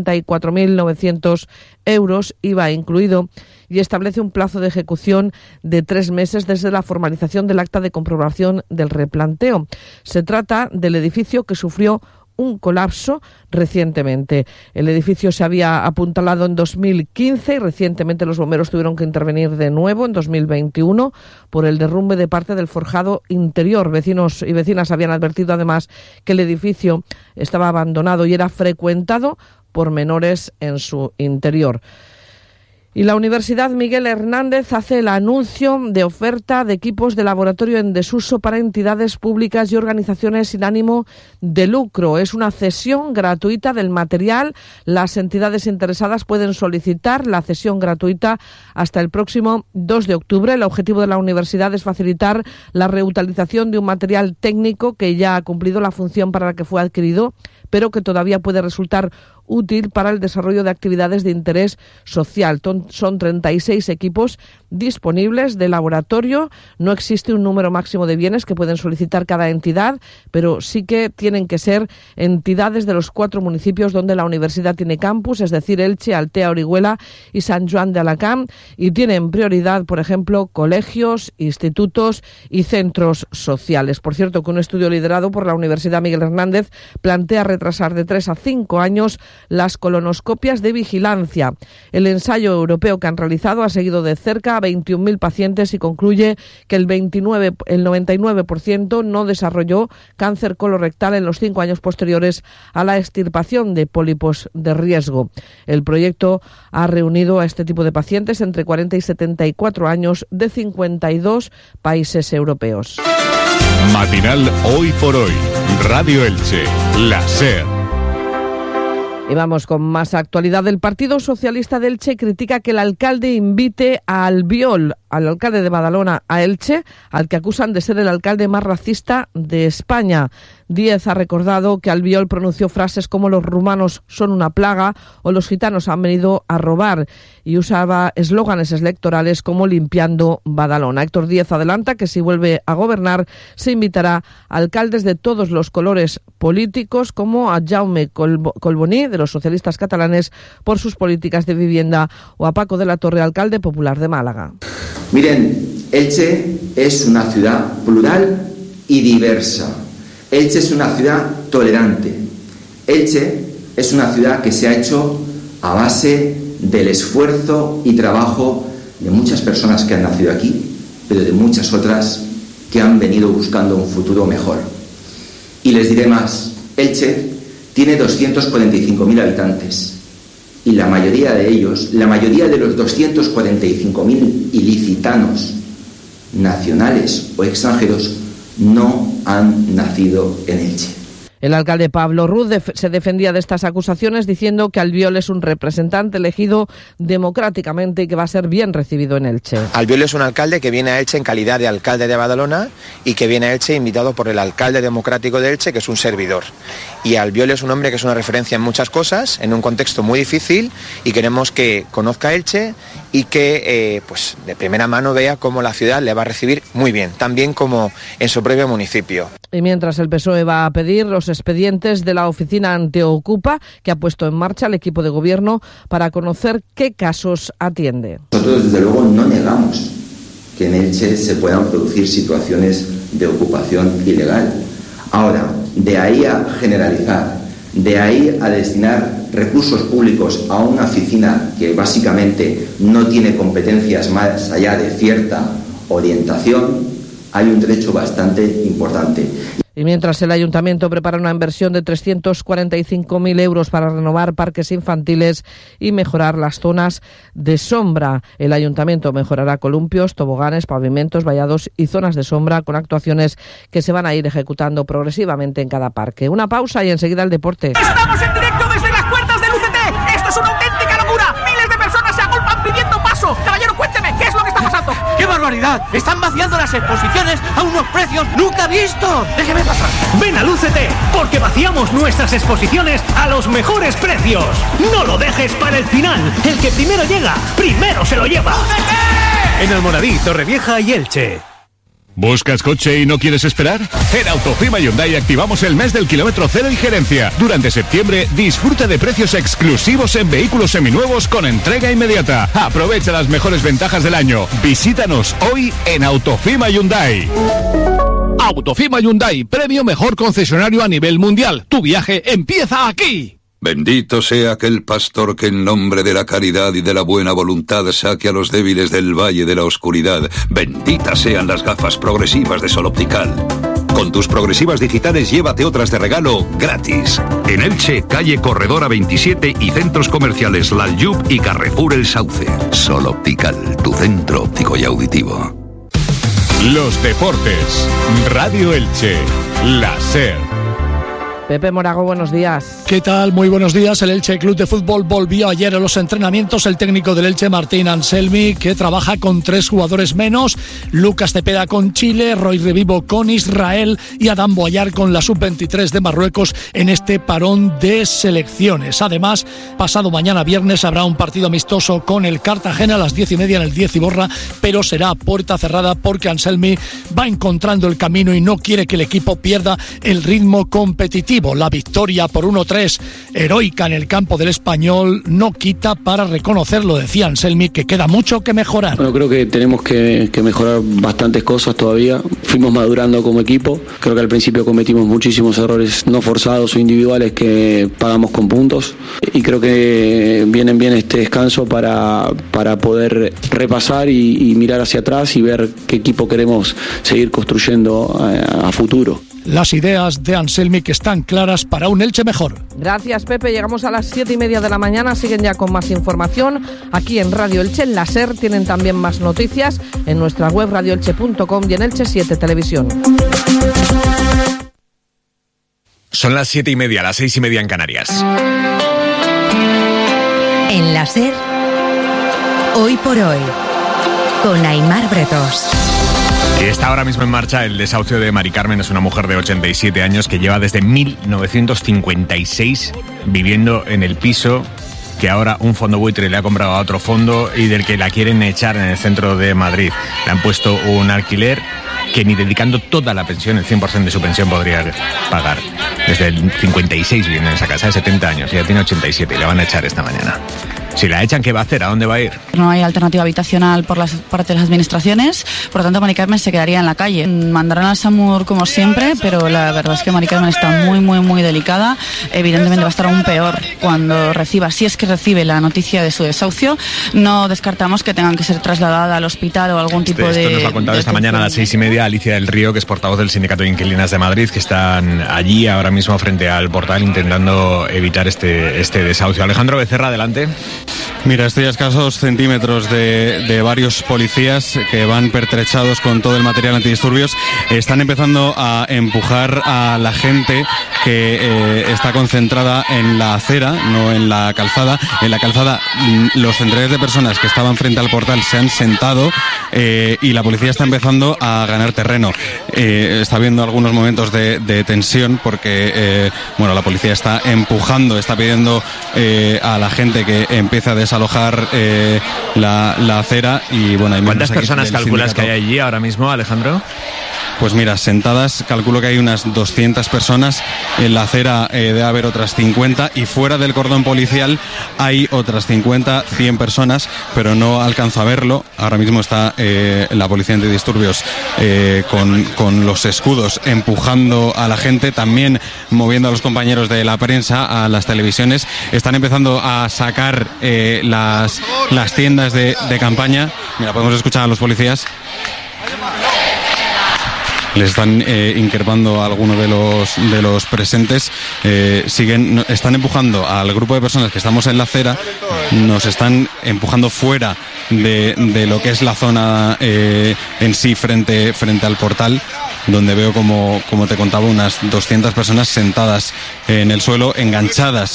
S7: 134.900 euros, IVA incluido, y establece un plazo de ejecución de 3 meses desde la formalización del acta de comprobación del replanteo. Se trata del edificio que sufrió un colapso recientemente. El edificio se había apuntalado en 2015 y recientemente los bomberos tuvieron que intervenir de nuevo en 2021 por el derrumbe de parte del forjado interior. Vecinos y vecinas habían advertido además que el edificio estaba abandonado y era frecuentado por menores en su interior. Y la Universidad Miguel Hernández hace el anuncio de oferta de equipos de laboratorio en desuso para entidades públicas y organizaciones sin ánimo de lucro. Es una cesión gratuita del material. Las entidades interesadas pueden solicitar la cesión gratuita hasta el próximo 2 de octubre. El objetivo de la universidad es facilitar la reutilización de un material técnico que ya ha cumplido la función para la que fue adquirido, pero que todavía puede resultar útil para el desarrollo de actividades de interés social. Son 36 equipos disponibles de laboratorio. No existe un número máximo de bienes que pueden solicitar cada entidad, pero sí que tienen que ser entidades de los 4 municipios donde la universidad tiene campus, es decir, Elche, Altea, Orihuela y San Joan de Alacant, y tienen prioridad, por ejemplo, colegios, institutos y centros sociales. Por cierto, que un estudio liderado por la Universidad Miguel Hernández plantea retrasar de 3 a 5 años las colonoscopias de vigilancia. El ensayo europeo que han realizado ha seguido de cerca a 21.000 pacientes y concluye que el 99% no desarrolló cáncer colorectal en los 5 años posteriores a la extirpación de pólipos de riesgo. El proyecto ha reunido a este tipo de pacientes entre 40 y 74 años de 52 países europeos.
S6: Matinal Hoy por Hoy, Radio Elche, la SER.
S7: Y vamos con más actualidad. El Partido Socialista de Elche critica que el alcalde invite a Albiol, al alcalde de Badalona, a Elche, al que acusan de ser el alcalde más racista de España. Díez ha recordado que Albiol pronunció frases como los rumanos son una plaga o los gitanos han venido a robar, y usaba eslóganes electorales como limpiando Badalona. Héctor Díez adelanta que si vuelve a gobernar se invitará a alcaldes de todos los colores políticos, como a Jaume Colboní, de los socialistas catalanes, por sus políticas de vivienda, o a Paco de la Torre, alcalde popular de Málaga.
S2: Miren, Elche es una ciudad plural y diversa. Elche es una ciudad tolerante. Elche es una ciudad que se ha hecho a base del esfuerzo y trabajo de muchas personas que han nacido aquí, pero de muchas otras que han venido buscando un futuro mejor. Y les diré más, Elche tiene 245.000 habitantes y la mayoría de ellos, la mayoría de los 245.000 ilicitanos, nacionales o extranjeros, no han nacido en Elche.
S7: El alcalde Pablo Ruz se defendía de estas acusaciones diciendo que Albiol es un representante elegido democráticamente y que va a ser bien recibido en Elche.
S12: Albiol es un alcalde que viene a Elche en calidad de alcalde de Badalona y que viene a Elche invitado por el alcalde democrático de Elche, que es un servidor. Y Albiol es un hombre que es una referencia en muchas cosas, en un contexto muy difícil, y queremos que conozca Elche y que pues de primera mano vea cómo la ciudad le va a recibir muy bien, tan bien como en su propio municipio.
S7: Y mientras el PSOE va a pedir los expedientes de la oficina Anteocupa, que ha puesto en marcha el equipo de gobierno para conocer qué casos atiende.
S2: Nosotros, desde luego, no negamos que en Elche se puedan producir situaciones de ocupación ilegal. Ahora, de ahí a generalizar, de ahí a destinar recursos públicos a una oficina que básicamente no tiene competencias más allá de cierta orientación, hay un trecho bastante importante.
S7: Y mientras el Ayuntamiento prepara una inversión de 345.000 euros para renovar parques infantiles y mejorar las zonas de sombra, el Ayuntamiento mejorará columpios, toboganes, pavimentos, vallados y zonas de sombra con actuaciones que se van a ir ejecutando progresivamente en cada parque. Una pausa y enseguida el deporte.
S13: ¡Estamos en directo desde las puertas del UCT! ¡Esto es una auténtica locura! ¡Miles de personas se agolpan pidiendo paso! Caballero, cuénteme, ¿qué es lo que está pasando?
S15: ¡Qué barbaridad! ¡Están vaciando las exposiciones a unos precios nunca vistos! ¡Déjeme pasar!
S16: Ven al UCT, porque vaciamos nuestras exposiciones a los mejores precios. No lo dejes para el final. El que primero llega, primero se lo lleva. ¡UCT! En Almoradí, Torrevieja y Elche.
S6: ¿Buscas coche y no quieres esperar? En Autofima Hyundai activamos el mes del kilómetro cero y gerencia. Durante septiembre, disfruta de precios exclusivos en vehículos seminuevos con entrega inmediata. Aprovecha las mejores ventajas del año. Visítanos hoy en Autofima Hyundai. Autofima Hyundai, premio mejor concesionario a nivel mundial. Tu viaje empieza aquí.
S17: Bendito sea aquel pastor que en nombre de la caridad y de la buena voluntad saque a los débiles del valle de la oscuridad. Benditas sean las gafas progresivas de Sol Optical. Con tus progresivas digitales llévate otras de regalo gratis.
S18: En Elche, calle Corredora 27 y centros comerciales Lalyub y Carrefour El Sauce. Sol Optical, tu centro óptico y auditivo.
S6: Los deportes. Radio Elche. La SER.
S7: Pepe Morago, buenos días.
S11: ¿Qué tal? Muy buenos días. El Elche Club de Fútbol volvió ayer a los entrenamientos. El técnico del Elche, Martín Anselmi, que trabaja con 3 jugadores menos. Lucas Cepeda con Chile, Roy Revivo con Israel y Adam Boyar con la Sub-23 de Marruecos en este parón de selecciones. Además, pasado mañana viernes habrá un partido amistoso con el Cartagena a las 10:30 en el 10 Iborra, pero será a puerta cerrada porque Anselmi va encontrando el camino y no quiere que el equipo pierda el ritmo competitivo. La victoria por 1-3 heroica en el campo del Español no quita para reconocerlo, decía Anselmi, que queda mucho que mejorar.
S14: Bueno, creo que tenemos que mejorar bastantes cosas todavía. Fuimos madurando como equipo. Creo que al principio cometimos muchísimos errores no forzados o individuales que pagamos con puntos. Y creo que vienen bien este descanso para poder repasar y mirar hacia atrás y ver qué equipo queremos seguir construyendo a futuro.
S11: Las ideas de Anselmi que están claras para un Elche mejor.
S7: Gracias, Pepe. Llegamos a las 7:30 de la mañana. Siguen ya con más información aquí en Radio Elche. En la SER tienen también más noticias en nuestra web radioelche.com y en Elche 7 Televisión.
S3: Son las 7:30, las 6:30 en Canarias.
S19: En la SER, hoy por hoy, con Aimar Bretos.
S3: Está ahora mismo en marcha el desahucio de Mari Carmen. Es una mujer de 87 años que lleva desde 1956 viviendo en el piso que ahora un fondo buitre le ha comprado a otro fondo y del que la quieren echar en el centro de Madrid. Le han puesto un alquiler que ni dedicando toda la pensión, el 100% de su pensión, podría pagar. Desde el 56 viviendo en esa casa, de 70 años, y ya tiene 87 y le van a echar esta mañana. Si la echan, ¿qué va a hacer? ¿A dónde va a ir?
S20: No hay alternativa habitacional por las parte de las administraciones, por lo tanto Mari Carmen se quedaría en la calle. Mandarán al SAMUR como siempre, pero la verdad es que Mari Carmen está muy delicada. Evidentemente va a estar aún peor cuando reciba, si es que recibe la noticia de su desahucio. No descartamos que tengan que ser trasladada al hospital o algún tipo de...
S3: Esto nos lo ha contado esta mañana a las 6:30 Alicia del Río, que es portavoz del Sindicato de Inquilinas de Madrid, que están allí ahora mismo frente al portal intentando evitar este desahucio. Alejandro Becerra, adelante.
S23: Mira, estoy a escasos centímetros de varios policías que van pertrechados con todo el material antidisturbios. Están empezando a empujar a la gente que está concentrada en la acera, no en la calzada. En la calzada los centenares de personas que estaban frente al portal se han sentado y la policía está empezando a ganar terreno. Está habiendo algunos momentos de tensión porque la policía está empujando, está pidiendo a la gente que empiece a desalojar la acera y hay
S3: ¿Cuántas personas calculas que hay allí ahora mismo, Alejandro?
S23: Pues mira, sentadas calculo que hay unas 200 personas, en la acera debe haber otras 50 y fuera del cordón policial hay otras 50, 100 personas, pero no alcanzo a verlo. Ahora mismo está la policía antidisturbios con los escudos empujando a la gente, también moviendo a los compañeros de la prensa, a las televisiones. Están empezando a sacar las tiendas de campaña. Mira, podemos escuchar a los policías. Les están increpando a algunos de los presentes. Están empujando al grupo de personas que estamos en la acera, nos están empujando fuera de lo que es la zona en sí frente al portal, donde veo como te contaba unas 200 personas sentadas en el suelo, enganchadas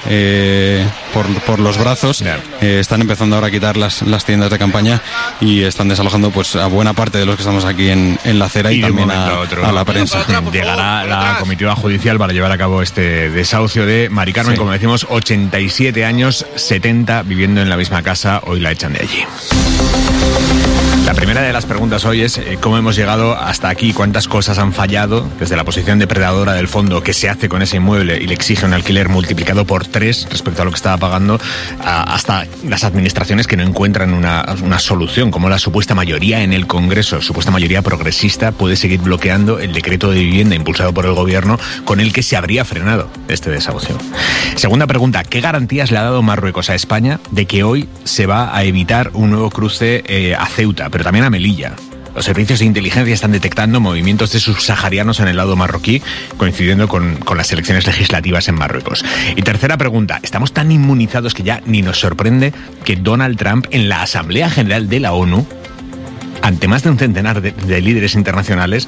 S23: por los brazos. Están empezando ahora a quitar las tiendas de campaña y están desalojando a buena parte de los que estamos aquí en la acera y también a la prensa.
S3: Llegará la comitiva judicial para llevar a cabo este desahucio de Mari Carmen, como decimos, 87 años, 70 viviendo en la misma casa, hoy la echan de allí. La primera de las preguntas hoy es cómo hemos llegado hasta aquí, cuántas cosas han fallado desde la posición depredadora del fondo, qué se hace con ese inmueble y le exige un alquiler multiplicado por 3 respecto a lo que estaba pagando, hasta las administraciones que no encuentran una solución, como la supuesta mayoría en el Congreso, supuesta mayoría progresista, puede seguir bloqueando el decreto de vivienda impulsado por el gobierno con el que se habría frenado este desahucio. Segunda pregunta, ¿qué garantías le ha dado Marruecos a España de que hoy se va a evitar un nuevo cruce a Ceuta, pero también a Melilla? Los servicios de inteligencia están detectando movimientos de subsaharianos en el lado marroquí, coincidiendo con las elecciones legislativas en Marruecos. Y tercera pregunta, ¿estamos tan inmunizados que ya ni nos sorprende que Donald Trump en la Asamblea General de la ONU, ante más de un centenar de líderes internacionales,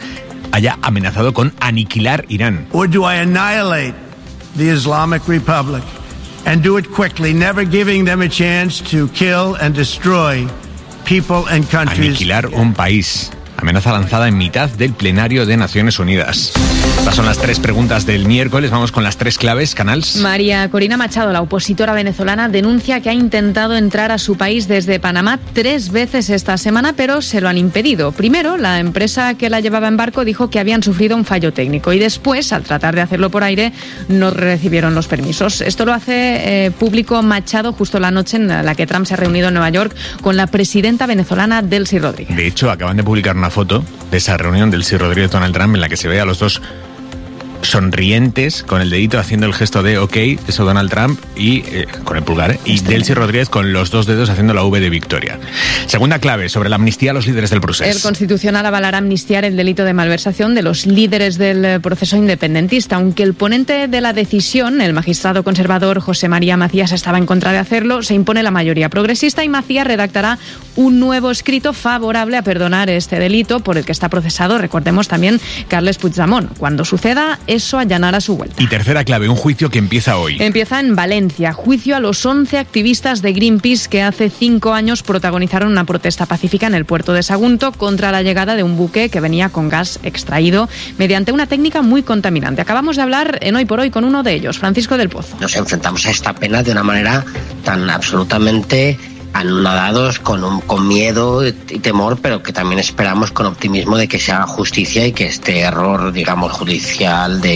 S3: haya amenazado con aniquilar Irán.
S4: Or do I annihilate the Islamic Republic and do it quickly, never giving them a chance to kill and destroy people and countries?
S3: Aniquilar un país. Amenaza lanzada en mitad del plenario de Naciones Unidas. Estas son las 3 preguntas del miércoles. Vamos con las 3 claves, Canals.
S5: María Corina Machado, la opositora venezolana, denuncia que ha intentado entrar a su país desde Panamá 3 veces esta semana, pero se lo han impedido. Primero, la empresa que la llevaba en barco dijo que habían sufrido un fallo técnico y después, al tratar de hacerlo por aire, no recibieron los permisos. Esto lo hace público Machado justo la noche en la que Trump se ha reunido en Nueva York con la presidenta venezolana Delcy Rodríguez.
S3: De hecho, acaban de publicar una foto de esa reunión del Delcy Rodríguez y Donald Trump en la que se ve a los dos sonrientes con el dedito haciendo el gesto de OK, eso Donald Trump, y con el pulgar, y Delcy Rodríguez con los 2 dedos haciendo la V de victoria. Segunda clave sobre la amnistía a los líderes del proceso.
S5: El Constitucional avalará amnistiar el delito de malversación de los líderes del proceso independentista, aunque el ponente de la decisión, el magistrado conservador José María Macías, estaba en contra de hacerlo. Se impone la mayoría progresista y Macías redactará un nuevo escrito favorable a perdonar este delito por el que está procesado, recordemos también, Carles Puigdemont. Cuando suceda, eso allanará su vuelta.
S3: Y tercera clave, un juicio que empieza hoy.
S5: Empieza en Valencia. Juicio a los 11 activistas de Greenpeace que hace 5 años protagonizaron una protesta pacífica en el puerto de Sagunto contra la llegada de un buque que venía con gas extraído mediante una técnica muy contaminante. Acabamos de hablar en Hoy por Hoy con uno de ellos, Francisco del Pozo.
S8: Nos enfrentamos a esta pena de una manera tan absolutamente anonadados, con miedo y temor, pero que también esperamos con optimismo de que se haga justicia y que este error, digamos, judicial de